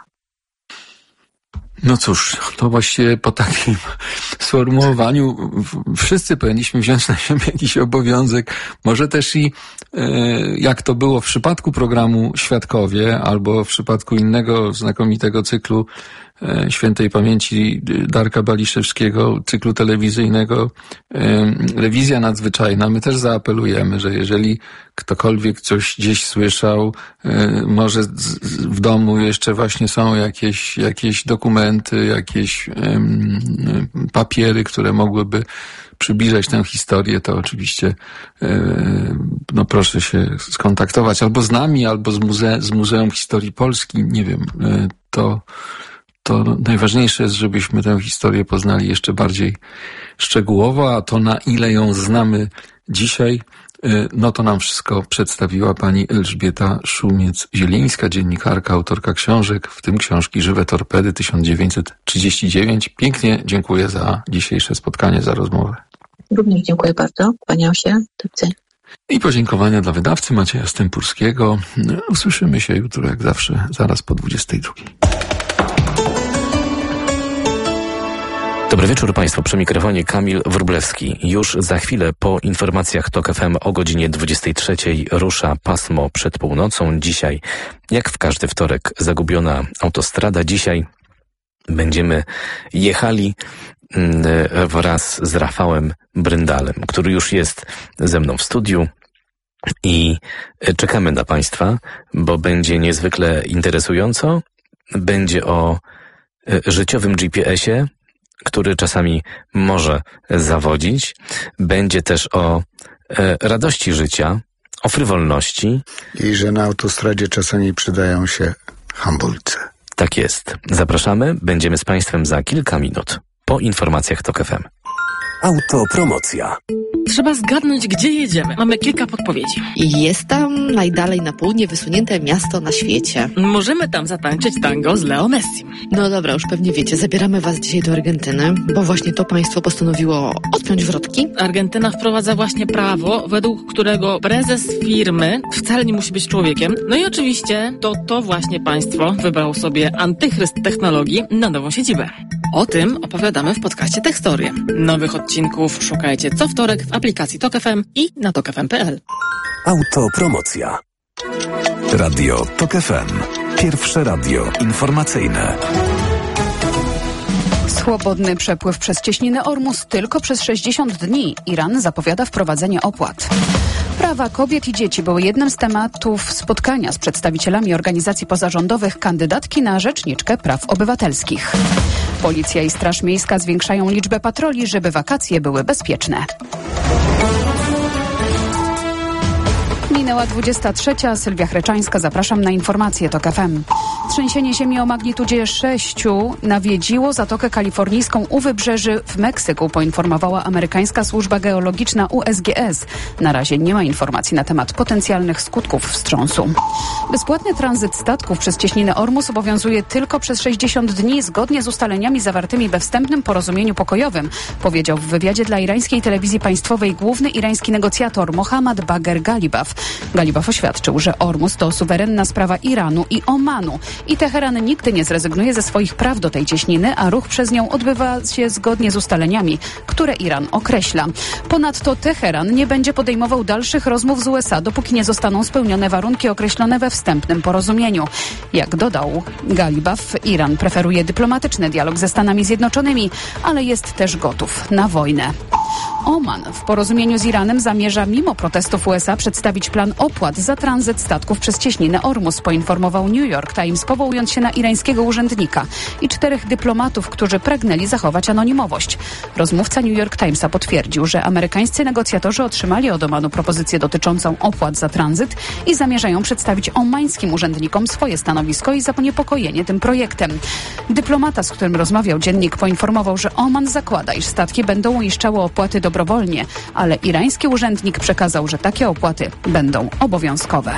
No cóż, to właściwie po takim sformułowaniu wszyscy powinniśmy wziąć na siebie jakiś obowiązek. Może też i jak to było w przypadku programu Świadkowie albo w przypadku innego znakomitego cyklu świętej pamięci Darka Baliszewskiego, cyklu telewizyjnego Rewizja Nadzwyczajna. My też zaapelujemy, że jeżeli ktokolwiek coś gdzieś słyszał, może w domu jeszcze właśnie są jakieś, jakieś dokumenty, jakieś papiery, które mogłyby przybliżać tę historię, to oczywiście no proszę się skontaktować albo z nami, albo z, muze- z Muzeum Historii Polski. Nie wiem, to to najważniejsze jest, żebyśmy tę historię poznali jeszcze bardziej szczegółowo, a to na ile ją znamy dzisiaj, no to nam wszystko przedstawiła pani Elżbieta Szumiec-Zielińska, dziennikarka, autorka książek, w tym książki Żywe torpedy tysiąc dziewięćset trzydzieści dziewięć. Pięknie dziękuję za dzisiejsze spotkanie, za rozmowę. Również dziękuję bardzo. Kłaniam się. I podziękowania dla wydawcy Macieja Stępurskiego. Usłyszymy się jutro, jak zawsze, zaraz po dwudziestej drugiej. Dobry wieczór Państwu, przy mikrofonie Kamil Wróblewski. Już za chwilę po informacjach TOK F M o godzinie dwudziestej trzeciej rusza pasmo przed północą. Dzisiaj, jak w każdy wtorek, zagubiona autostrada. Dzisiaj będziemy jechali wraz z Rafałem Bryndalem, który już jest ze mną w studiu i czekamy na Państwa, bo będzie niezwykle interesująco. Będzie o życiowym G P S-ie, który czasami może zawodzić. Będzie też o e, radości życia, o frywolności. I że na autostradzie czasami przydają się hamulce. Tak jest. Zapraszamy. Będziemy z Państwem za kilka minut po informacjach TOK F M. Autopromocja. Trzeba zgadnąć, gdzie jedziemy. Mamy kilka podpowiedzi. Jest tam najdalej na południe wysunięte miasto na świecie. Możemy tam zatańczyć tango z Leo Messi. No dobra, już pewnie wiecie, zabieramy was dzisiaj do Argentyny, bo właśnie to państwo postanowiło odpiąć wrotki. Argentyna wprowadza właśnie prawo, według którego prezes firmy wcale nie musi być człowiekiem. No i oczywiście to to właśnie państwo wybrało sobie antychryst technologii na nową siedzibę. O tym opowiadamy w podcaście Techstory. Nowych odcinków szukajcie co wtorek w aplikacji Tok F M i na tok f m kropka p l. Autopromocja. Radio Tok F M. Pierwsze radio informacyjne. Swobodny przepływ przez cieśninę Ormus tylko przez sześćdziesiąt dni. Iran zapowiada wprowadzenie opłat. Prawa kobiet i dzieci były jednym z tematów spotkania z przedstawicielami organizacji pozarządowych kandydatki na rzeczniczkę praw obywatelskich. Policja i Straż Miejska zwiększają liczbę patroli, żeby wakacje były bezpieczne. Minęła dwudziesta trzecia. Sylwia Chreczańska. Zapraszam na informacje Tok F M. Trzęsienie ziemi o magnitudzie sześć nawiedziło Zatokę Kalifornijską u wybrzeży w Meksyku, poinformowała amerykańska służba geologiczna U S G S. Na razie nie ma informacji na temat potencjalnych skutków wstrząsu. Bezpłatny tranzyt statków przez cieśninę Ormus obowiązuje tylko przez sześćdziesiąt dni, zgodnie z ustaleniami zawartymi we wstępnym porozumieniu pokojowym, powiedział w wywiadzie dla irańskiej telewizji państwowej główny irański negocjator Mohammad Bagher Galibaf. Galibaf oświadczył, że Ormus to suwerenna sprawa Iranu i Omanu i Teheran nigdy nie zrezygnuje ze swoich praw do tej cieśniny, a ruch przez nią odbywa się zgodnie z ustaleniami, które Iran określa. Ponadto Teheran nie będzie podejmował dalszych rozmów z U S A, dopóki nie zostaną spełnione warunki określone we wstępnym porozumieniu. Jak dodał Galibaf, Iran preferuje dyplomatyczny dialog ze Stanami Zjednoczonymi, ale jest też gotów na wojnę. Oman w porozumieniu z Iranem zamierza mimo protestów U S A przedstawić plan opłat za tranzyt statków przez cieśninę Ormus, poinformował New York Times, powołując się na irańskiego urzędnika i czterech dyplomatów, którzy pragnęli zachować anonimowość. Rozmówca New York Timesa potwierdził, że amerykańscy negocjatorzy otrzymali od Omanu propozycję dotyczącą opłat za tranzyt i zamierzają przedstawić omańskim urzędnikom swoje stanowisko i zaniepokojenie tym projektem. Dyplomata, z którym rozmawiał dziennik, poinformował, że Oman zakłada, iż statki będą uiszczały opłaty dobrowolnie, ale irański urzędnik przekazał, że takie opłaty będą obowiązkowe.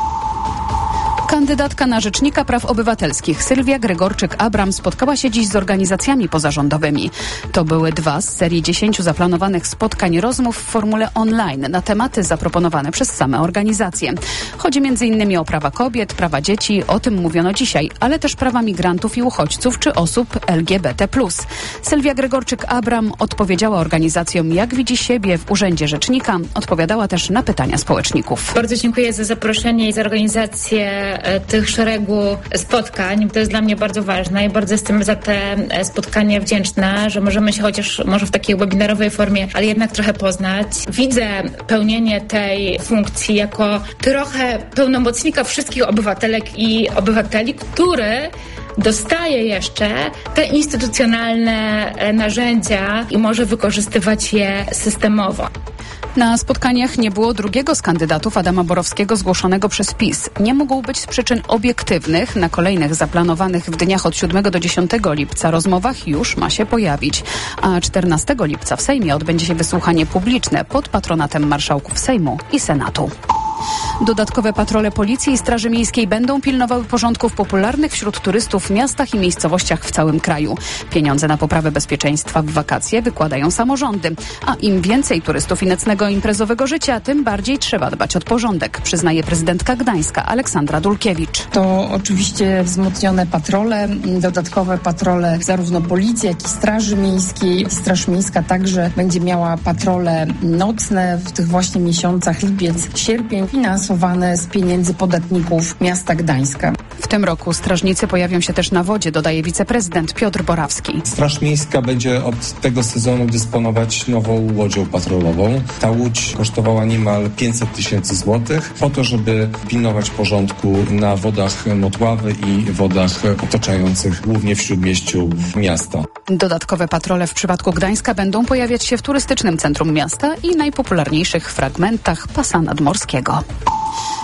Kandydatka na Rzecznika Praw Obywatelskich Sylwia Gregorczyk-Abram spotkała się dziś z organizacjami pozarządowymi. To były dwa z serii dziesięciu zaplanowanych spotkań rozmów w formule online na tematy zaproponowane przez same organizacje. Chodzi między innymi o prawa kobiet, prawa dzieci, o tym mówiono dzisiaj, ale też prawa migrantów i uchodźców czy osób L G B T plus. Sylwia Gregorczyk-Abram odpowiedziała organizacjom, jak widzi siebie w Urzędzie Rzecznika. Odpowiadała też na pytania społeczników. Bardzo dziękuję za zaproszenie i za organizację tych szeregu spotkań. To jest dla mnie bardzo ważne i bardzo jestem za te spotkania wdzięczna, że możemy się chociaż może w takiej webinarowej formie, ale jednak trochę poznać. Widzę pełnienie tej funkcji jako trochę pełnomocnika wszystkich obywatelek i obywateli, który dostaje jeszcze te instytucjonalne narzędzia i może wykorzystywać je systemowo. Na spotkaniach nie było drugiego z kandydatów, Adama Borowskiego, zgłoszonego przez PiS. Nie mógł być z przyczyn obiektywnych. Na kolejnych zaplanowanych w dniach od siódmego do dziesiątego lipca rozmowach już ma się pojawić. A czternastego lipca w Sejmie odbędzie się wysłuchanie publiczne pod patronatem marszałków Sejmu i Senatu. Dodatkowe patrole Policji i Straży Miejskiej będą pilnowały porządku w popularnych wśród turystów miastach i miejscowościach w całym kraju. Pieniądze na poprawę bezpieczeństwa w wakacje wykładają samorządy. A im więcej turystów i nocnego imprezowego życia, tym bardziej trzeba dbać o porządek, przyznaje prezydentka Gdańska Aleksandra Dulkiewicz. To oczywiście wzmocnione patrole, dodatkowe patrole zarówno Policji, jak i Straży Miejskiej. Straż Miejska także będzie miała patrole nocne w tych właśnie miesiącach lipiec, sierpień, finansowane z pieniędzy podatników miasta Gdańska. W tym roku strażnicy pojawią się też na wodzie, dodaje wiceprezydent Piotr Borawski. Straż Miejska będzie od tego sezonu dysponować nową łodzią patrolową. Ta łódź kosztowała niemal pięćset tysięcy złotych po to, żeby pilnować porządku na wodach Motławy i wodach otaczających głównie w śródmieściu miasta. Dodatkowe patrole w przypadku Gdańska będą pojawiać się w turystycznym centrum miasta i najpopularniejszych fragmentach pasa nadmorskiego.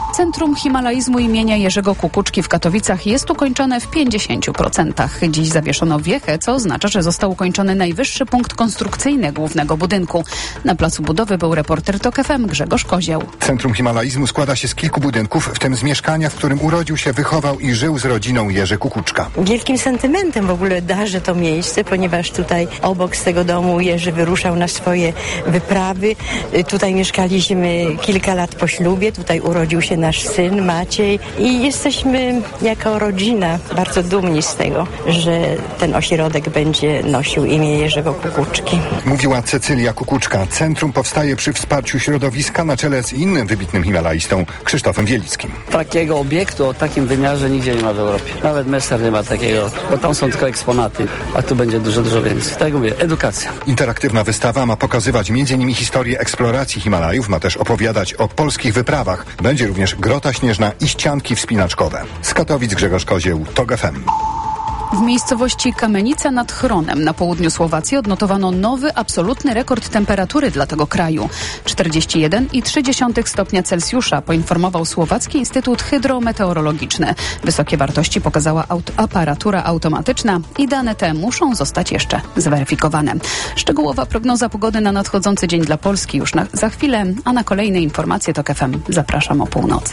Centrum Himalaizmu imienia Jerzego Kukuczki w Katowicach jest ukończone w pięćdziesięciu procentach. Dziś zawieszono wiechę, co oznacza, że został ukończony najwyższy punkt konstrukcyjny głównego budynku. Na placu budowy był reporter TOK F M Grzegorz Kozieł. Centrum Himalaizmu składa się z kilku budynków, w tym z mieszkania, w którym urodził się, wychował i żył z rodziną Jerzy Kukuczka. Wielkim sentymentem w ogóle darzę to miejsce, ponieważ tutaj obok z tego domu Jerzy wyruszał na swoje wyprawy. Tutaj mieszkaliśmy kilka lat po ślubie, tutaj urodził się nasz syn Maciej i jesteśmy jako rodzina bardzo dumni z tego, że ten ośrodek będzie nosił imię Jerzego Kukuczki. Mówiła Cecylia Kukuczka. Centrum powstaje przy wsparciu środowiska na czele z innym wybitnym himalaistą Krzysztofem Wielickim. Takiego obiektu o takim wymiarze nigdzie nie ma w Europie. Nawet Messer nie ma takiego, bo tam są tylko eksponaty, a tu będzie dużo, dużo więcej. Tak mówię, edukacja. Interaktywna wystawa ma pokazywać między innymi historię eksploracji Himalajów, ma też opowiadać o polskich wyprawach. Będzie również grota śnieżna i ścianki wspinaczkowe. Z Katowic Grzegorz Kozieł, TOK F M. W miejscowości Kamenica nad Chronem na południu Słowacji odnotowano nowy absolutny rekord temperatury dla tego kraju. czterdzieści jeden przecinek trzy stopnia Celsjusza, poinformował Słowacki Instytut Hydrometeorologiczny. Wysokie wartości pokazała aut- aparatura automatyczna i dane te muszą zostać jeszcze zweryfikowane. Szczegółowa prognoza pogody na nadchodzący dzień dla Polski już na, za chwilę, a na kolejne informacje TOK F M zapraszam o północy.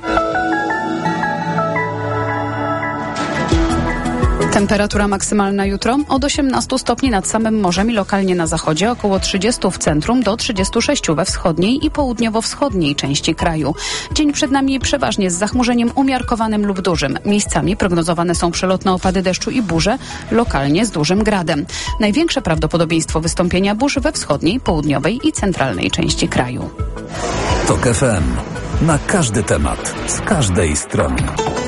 Temperatura maksymalna jutro od osiemnastu stopni nad samym morzem i lokalnie na zachodzie, około trzydziestu w centrum do trzydziestu sześciu we wschodniej i południowo-wschodniej części kraju. Dzień przed nami przeważnie z zachmurzeniem umiarkowanym lub dużym. Miejscami prognozowane są przelotne opady deszczu i burze, lokalnie z dużym gradem. Największe prawdopodobieństwo wystąpienia burz we wschodniej, południowej i centralnej części kraju. TOK F M. Na każdy temat, z każdej strony.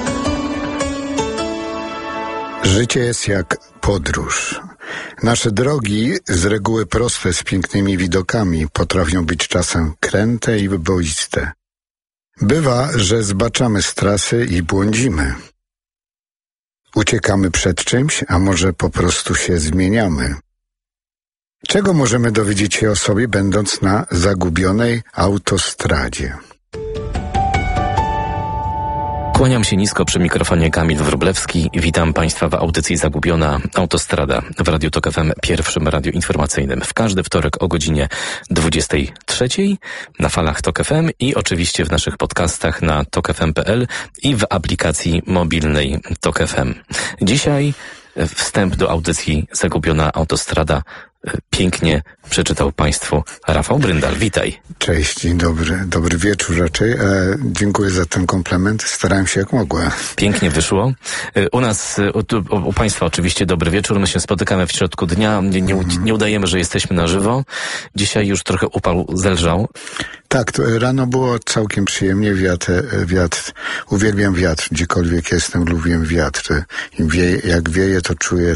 Życie jest jak podróż. Nasze drogi, z reguły proste, z pięknymi widokami, potrafią być czasem kręte i wyboiste. Bywa, że zbaczamy z trasy i błądzimy. Uciekamy przed czymś, a może po prostu się zmieniamy. Czego możemy dowiedzieć się o sobie, będąc na zagubionej autostradzie? Kłaniam się nisko przy mikrofonie Kamil Wróblewski. Witam Państwa w audycji Zagubiona Autostrada w Radiu TOK F M, pierwszym radiu informacyjnym. W każdy wtorek o godzinie dwudziestej trzeciej na falach TOK F M i oczywiście w naszych podcastach na tok f m kropka p l i w aplikacji mobilnej TOK F M. Dzisiaj wstęp do audycji Zagubiona Autostrada pięknie przeczytał Państwu Rafał Bryndal. Witaj. Cześć, dzień dobry. Dobry wieczór raczej. E, dziękuję za ten komplement. Starałem się jak mogłem. Pięknie wyszło. U nas, u, u Państwa oczywiście dobry wieczór. My się spotykamy w środku dnia. Nie, nie, nie udajemy, że jesteśmy na żywo. Dzisiaj już trochę upał zelżał. Tak, to rano było całkiem przyjemnie. Wiatr, wiatr, uwielbiam wiatr. Gdziekolwiek jestem, lubię wiatr. Im wieje, jak wieje, to czuję...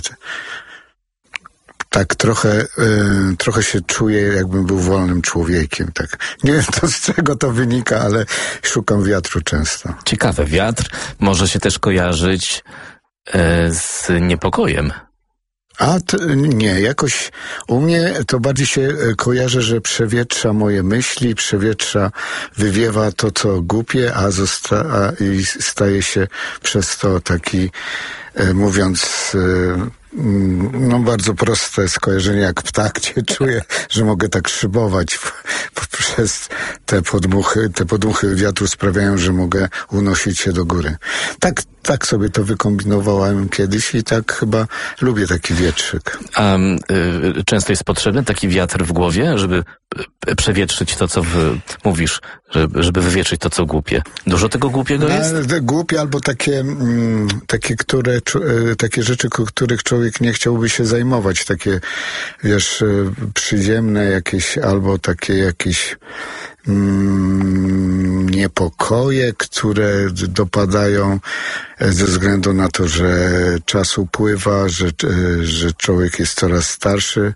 Tak trochę, y, trochę się czuję, jakbym był wolnym człowiekiem. Tak. Nie wiem to z czego to wynika, ale szukam wiatru często. Ciekawe, wiatr może się też kojarzyć e, z niepokojem. A to, nie, jakoś u mnie to bardziej się kojarzy, że przewietrza moje myśli, przewietrza, wywiewa to, co głupie, a, zosta- a i staje się przez to taki, e, mówiąc... E, No bardzo proste skojarzenie, jak ptak cię czuję, że mogę tak szybować przez te podmuchy, te podmuchy wiatru sprawiają, że mogę unosić się do góry. Tak, tak sobie to wykombinowałem kiedyś i tak chyba lubię taki wietrzyk. A y, często jest potrzebny taki wiatr w głowie, żeby y, przewietrzyć to, co w, mówisz, żeby, żeby wywietrzyć to, co głupie. Dużo tego głupiego jest? No, głupie albo takie, mm, takie, które, y, takie rzeczy, których człowiek nie chciałby się zajmować. Takie, wiesz, y, przyziemne jakieś, albo takie jakieś mm, niepokoje, które dopadają ze względu na to, że czas upływa, że, że człowiek jest coraz starszy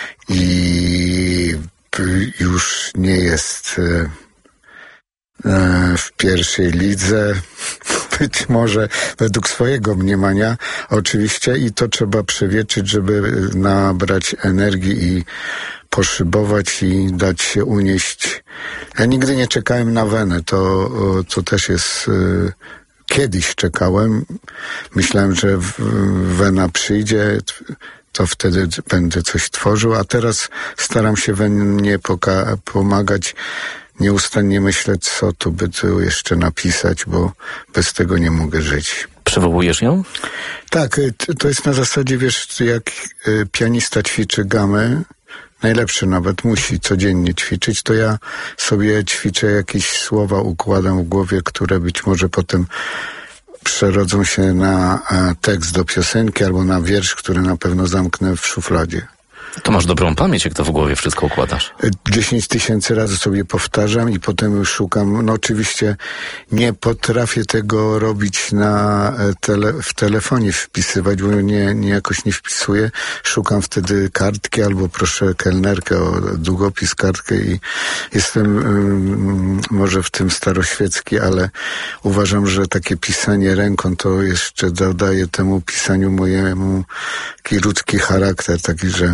i już nie jest w pierwszej lidze, być może według swojego mniemania oczywiście i to trzeba przewietrzyć, żeby nabrać energii i poszybować i dać się unieść. Ja nigdy nie czekałem na wenę, to, to też jest... Kiedyś czekałem, myślałem, że wena przyjdzie, to wtedy będę coś tworzył, a teraz staram się wenie poka- pomagać. Nieustannie myślę, co tu by tu jeszcze napisać, bo bez tego nie mogę żyć. Przywołujesz ją? Tak, to jest na zasadzie, wiesz, jak pianista ćwiczy gamę, najlepszy nawet musi codziennie ćwiczyć, to ja sobie ćwiczę jakieś słowa, układam w głowie, które być może potem przerodzą się na tekst do piosenki albo na wiersz, który na pewno zamknę w szufladzie. To masz dobrą pamięć, jak to w głowie wszystko układasz. Dziesięć tysięcy razy sobie powtarzam i potem już szukam. No oczywiście nie potrafię tego robić na tele, w telefonie wpisywać, bo nie, nie jakoś nie wpisuję. Szukam wtedy kartki albo proszę kelnerkę o długopis, kartkę i jestem um, może w tym staroświecki, ale uważam, że takie pisanie ręką to jeszcze dodaje temu pisaniu mojemu taki ludzki charakter, taki, że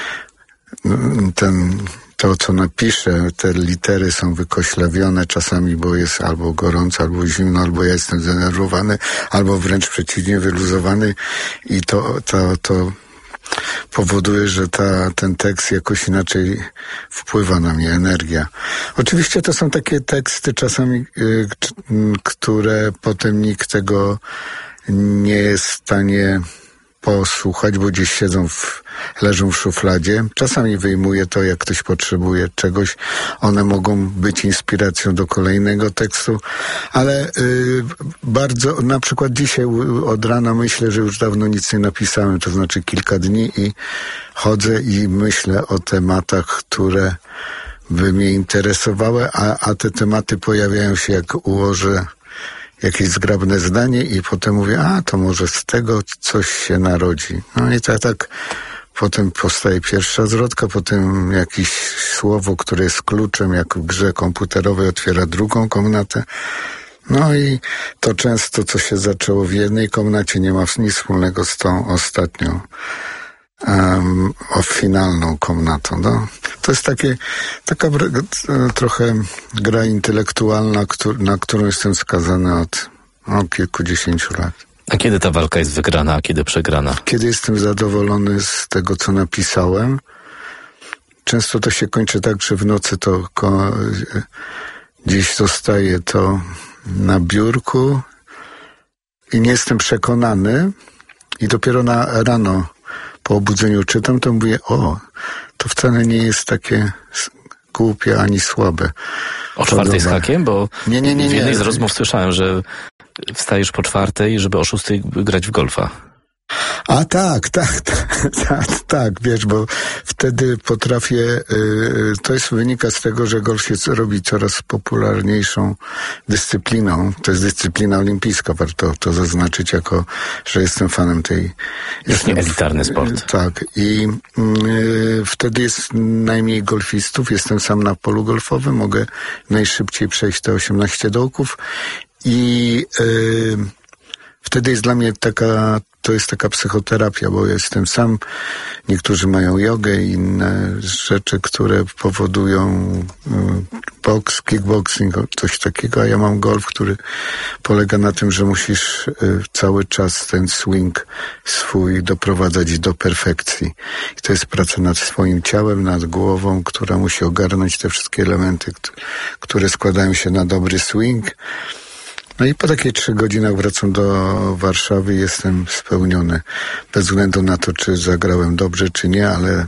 ten, to, co napiszę, te litery są wykoślawione czasami, bo jest albo gorąco, albo zimno, albo ja jestem zdenerwowany, albo wręcz przeciwnie, wyluzowany i to, to, to powoduje, że ta, ten tekst jakoś inaczej wpływa na mnie, energia. Oczywiście to są takie teksty czasami, y, które potem nikt tego nie jest w stanie posłuchać, bo gdzieś siedzą, w, leżą w szufladzie. Czasami wyjmuję to, jak ktoś potrzebuje czegoś. One mogą być inspiracją do kolejnego tekstu, ale y, bardzo, na przykład dzisiaj od rana myślę, że już dawno nic nie napisałem, to znaczy kilka dni i chodzę i myślę o tematach, które by mnie interesowały, a, a te tematy pojawiają się, jak ułożę jakieś zgrabne zdanie i potem mówię, a to może z tego coś się narodzi. No i tak, tak potem powstaje pierwsza zwrotka, potem jakieś słowo, które jest kluczem, jak w grze komputerowej otwiera drugą komnatę. No i to często, co się zaczęło w jednej komnacie, nie ma nic wspólnego z tą ostatnią, um, o finalną komnatą. No. To jest takie, taka trochę gra intelektualna, na którą jestem skazany od no, kilkudziesięciu lat. A kiedy ta walka jest wygrana, a kiedy przegrana? Kiedy jestem zadowolony z tego, co napisałem. Często to się kończy tak, że w nocy to ko- gdzieś zostaje to na biurku i nie jestem przekonany i dopiero na rano po obudzeniu czytam, to mówię, o, to wcale nie jest takie głupie ani słabe. O czwartej z hakiem? Bo nie, nie, nie, w jednej nie. z rozmów słyszałem, że wstajesz po czwartej, żeby o szóstej grać w golfa. A tak, tak, tak, tak, tak, wiesz, bo wtedy potrafię, yy, to jest wynika z tego, że golf się robi coraz popularniejszą dyscypliną. To jest dyscyplina olimpijska, warto to zaznaczyć, jako, że jestem fanem tej... Jest nie elitarny sport. Yy, tak, i yy, wtedy jest najmniej golfistów, jestem sam na polu golfowym, mogę najszybciej przejść te osiemnaście dołków i yy, wtedy jest dla mnie taka, to jest taka psychoterapia, bo jestem sam, niektórzy mają jogę i inne rzeczy, które powodują boks, kickboxing, coś takiego, a ja mam golf, który polega na tym, że musisz cały czas ten swing swój doprowadzać do perfekcji. I to jest praca nad swoim ciałem, nad głową, która musi ogarnąć te wszystkie elementy, które składają się na dobry swing. No i po takich trzech godzinach wracam do Warszawy i jestem spełniony. Bez względu na to, czy zagrałem dobrze, czy nie, ale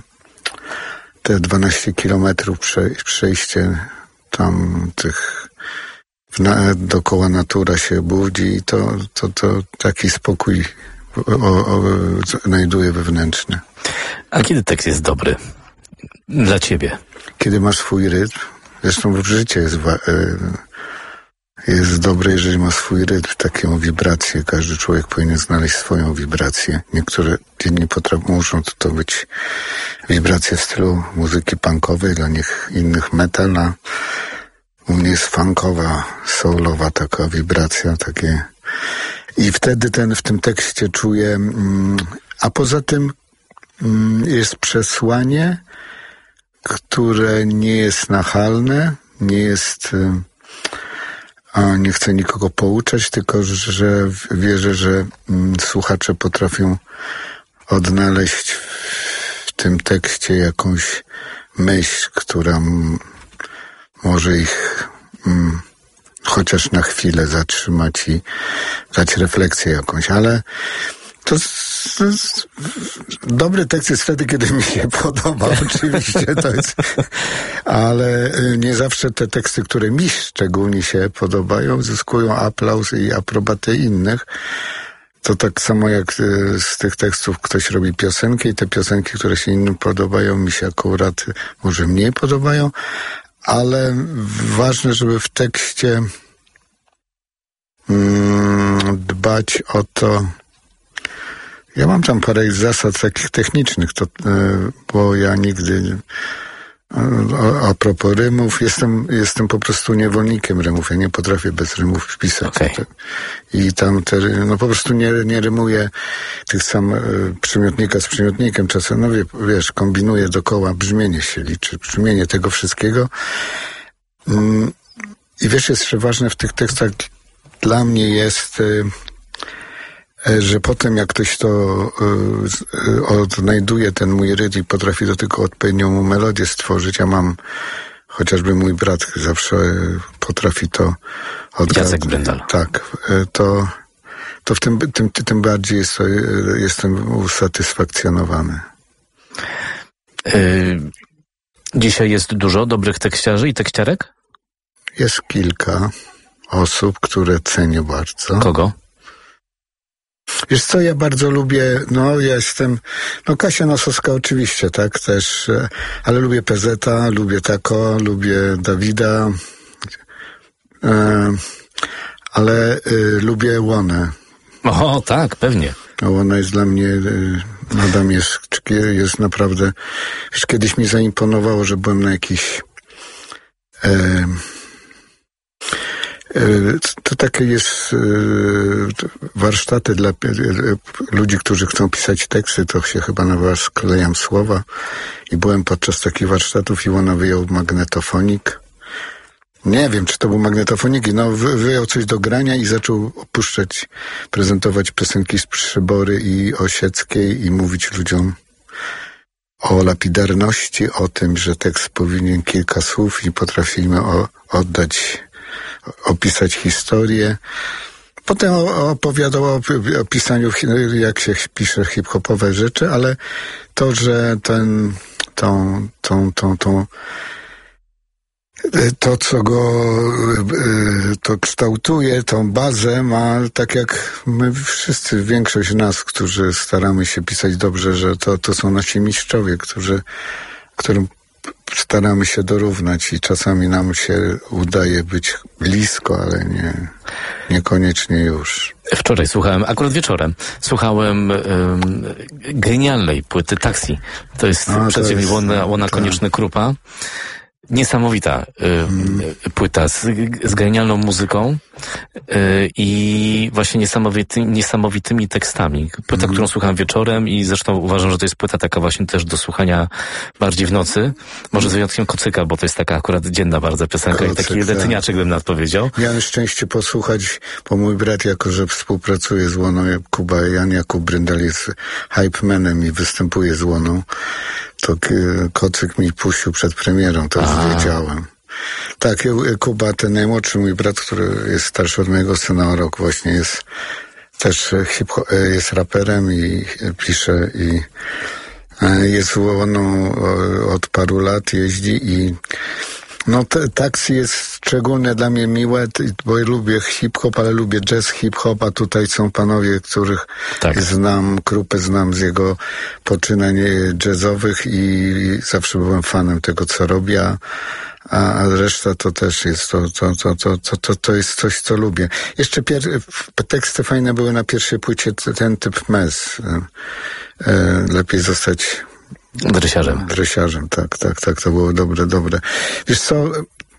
te dwanaście kilometrów prze, przejście tam tych na, dookoła natura się budzi i to, to, to taki spokój o, o, znajduje wewnętrzny. A kiedy tekst jest dobry dla ciebie? Kiedy masz swój rytm. Zresztą życie jest... Wa- y- Jest dobre, jeżeli ma swój rytm, taką wibrację. Każdy człowiek powinien znaleźć swoją wibrację. Niektóre inni potrafią, muszą to, to być wibracje w stylu muzyki punkowej, dla nich innych metal, a u mnie jest funkowa, soulowa taka wibracja, takie I wtedy ten w tym tekście czuję, a poza tym jest przesłanie, które nie jest nachalne, nie jest, nie chcę nikogo pouczać, tylko że wierzę, że słuchacze potrafią odnaleźć w tym tekście jakąś myśl, która może ich mm, chociaż na chwilę zatrzymać i dać refleksję jakąś, ale to, to jest, dobry tekst jest wtedy, kiedy mi się podoba, oczywiście to jest, ale nie zawsze te teksty, które mi szczególnie się podobają, zyskują aplauz i aprobatę innych. To tak samo jak z tych tekstów ktoś robi piosenkę i te piosenki, które się innym podobają, mi się akurat może mniej podobają, ale ważne, żeby w tekście mm, dbać o to. Ja mam tam parę zasad takich technicznych, to, bo ja nigdy a, a propos rymów, jestem, jestem po prostu niewolnikiem rymów. Ja nie potrafię bez rymów wpisać. Okay. I tam te, no po prostu nie, nie rymuję tych sam przymiotnika z przymiotnikiem. Czasem, no wie, wiesz, kombinuję dookoła, brzmienie się liczy, brzmienie tego wszystkiego. I wiesz, jeszcze ważne w tych tekstach dla mnie jest, że potem jak ktoś to y, odnajduje ten mój rytm i potrafi do tego odpowiednią melodię stworzyć, ja mam, chociażby mój brat zawsze potrafi to odgadnąć. Jacek Brendal. Tak, to, to w tym, tym, tym bardziej jest, jestem usatysfakcjonowany. Yy, dzisiaj jest dużo dobrych tekściarzy i tekściarek? Jest kilka osób, które cenię bardzo. Kogo? Wiesz co, ja bardzo lubię, no ja jestem, no Kasia Nosowska oczywiście, tak, też, ale lubię Pezeta, lubię Tako, lubię Dawida, e, ale e, lubię Łonę. O, tak, pewnie. Łona jest dla mnie, e, Adam jest, jest naprawdę, wiesz, kiedyś mi zaimponowało, że byłem na jakiś e, to takie jest warsztaty dla ludzi, którzy chcą pisać teksty, to się chyba na was sklejam słowa i byłem podczas takich warsztatów i ona wyjął magnetofonik. Nie wiem, czy to był magnetofonik, no wyjął coś do grania i zaczął opuszczać, prezentować piosenki z Przybory i Osieckiej i mówić ludziom o lapidarności, o tym, że tekst powinien kilka słów i potrafimy o, oddać opisać historię. Potem opowiadał o, o pisaniu, jak się pisze hip-hopowe rzeczy, ale to, że ten, tą, tą, tą, tą, to, co go to kształtuje, tą bazę ma, tak jak my wszyscy, większość nas, którzy staramy się pisać dobrze, że to, to są nasi mistrzowie, którzy, którym staramy się dorównać i czasami nam się udaje być blisko, ale nie, niekoniecznie już. Wczoraj słuchałem, akurat wieczorem, słuchałem um, genialnej płyty Taxi. To jest przedziemnie Łona, Łona Konieczny-Krupa. Niesamowita y, hmm. płyta z, z genialną muzyką y, i właśnie niesamowity, niesamowitymi tekstami. Płyta, hmm. którą słucham wieczorem i zresztą uważam, że to jest płyta taka właśnie też do słuchania bardziej w nocy. Może z wyjątkiem Kocyka, bo to jest taka akurat dzienna bardzo piosenka. Kocyk, i taki letyniaczek bym nadpowiedział. Miałem szczęście posłuchać, bo mój brat, jako że współpracuje z Łoną, Kuba Jan Jakub Bryndal jest hypemanem i występuje z Łoną. To Kocyk mi puścił przed premierą, to już wiedziałem. Tak, Kuba, ten najmłodszy mój brat, który jest starszy od mojego syna o rok, właśnie jest też hip-hop, jest raperem i pisze i jest Łoną od paru lat, jeździ i no te, Taxi jest szczególnie dla mnie miłe, bo ja lubię hip-hop, ale lubię jazz, hip-hop, a tutaj są panowie, których tak. znam, Krupę znam z jego poczynań jazzowych i zawsze byłem fanem tego, co robi, a, a reszta to też jest, to, to, to, to, to, to, to jest coś, co lubię. Jeszcze pier- teksty fajne były na pierwszej płycie, ten typ mes. E, lepiej zostać Dresiarzem. Dresiarzem, tak, tak, tak, to było dobre, dobre. Wiesz co,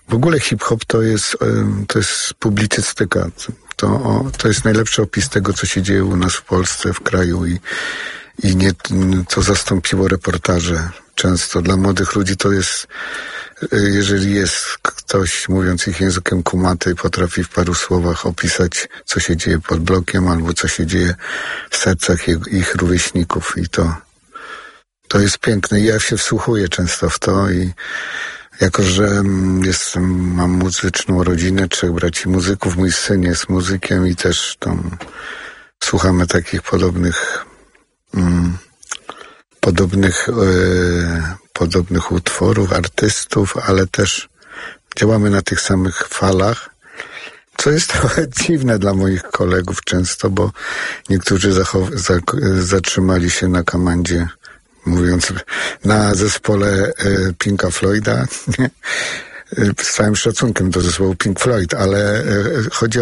W ogóle hip-hop to jest, to jest publicystyka. To, to jest najlepszy opis tego, co się dzieje u nas w Polsce, w kraju i, i nie, to zastąpiło reportaże. Często dla młodych ludzi to jest, jeżeli jest ktoś mówiąc ich językiem kumaty, potrafi w paru słowach opisać, co się dzieje pod blokiem albo co się dzieje w sercach ich, ich rówieśników i to, to jest piękne. I ja się wsłuchuję często w to i jako, że jestem, mam muzyczną rodzinę, trzech braci muzyków, mój syn jest muzykiem i też tam słuchamy takich podobnych mm, podobnych e, podobnych utworów, artystów, ale też działamy na tych samych falach, co jest trochę dziwne dla moich kolegów często, bo niektórzy zachow- za- zatrzymali się na komandzie, mówiąc na zespole e, Pinka Floyda, z całym szacunkiem do zespołu Pink Floyd, ale e, chodzi o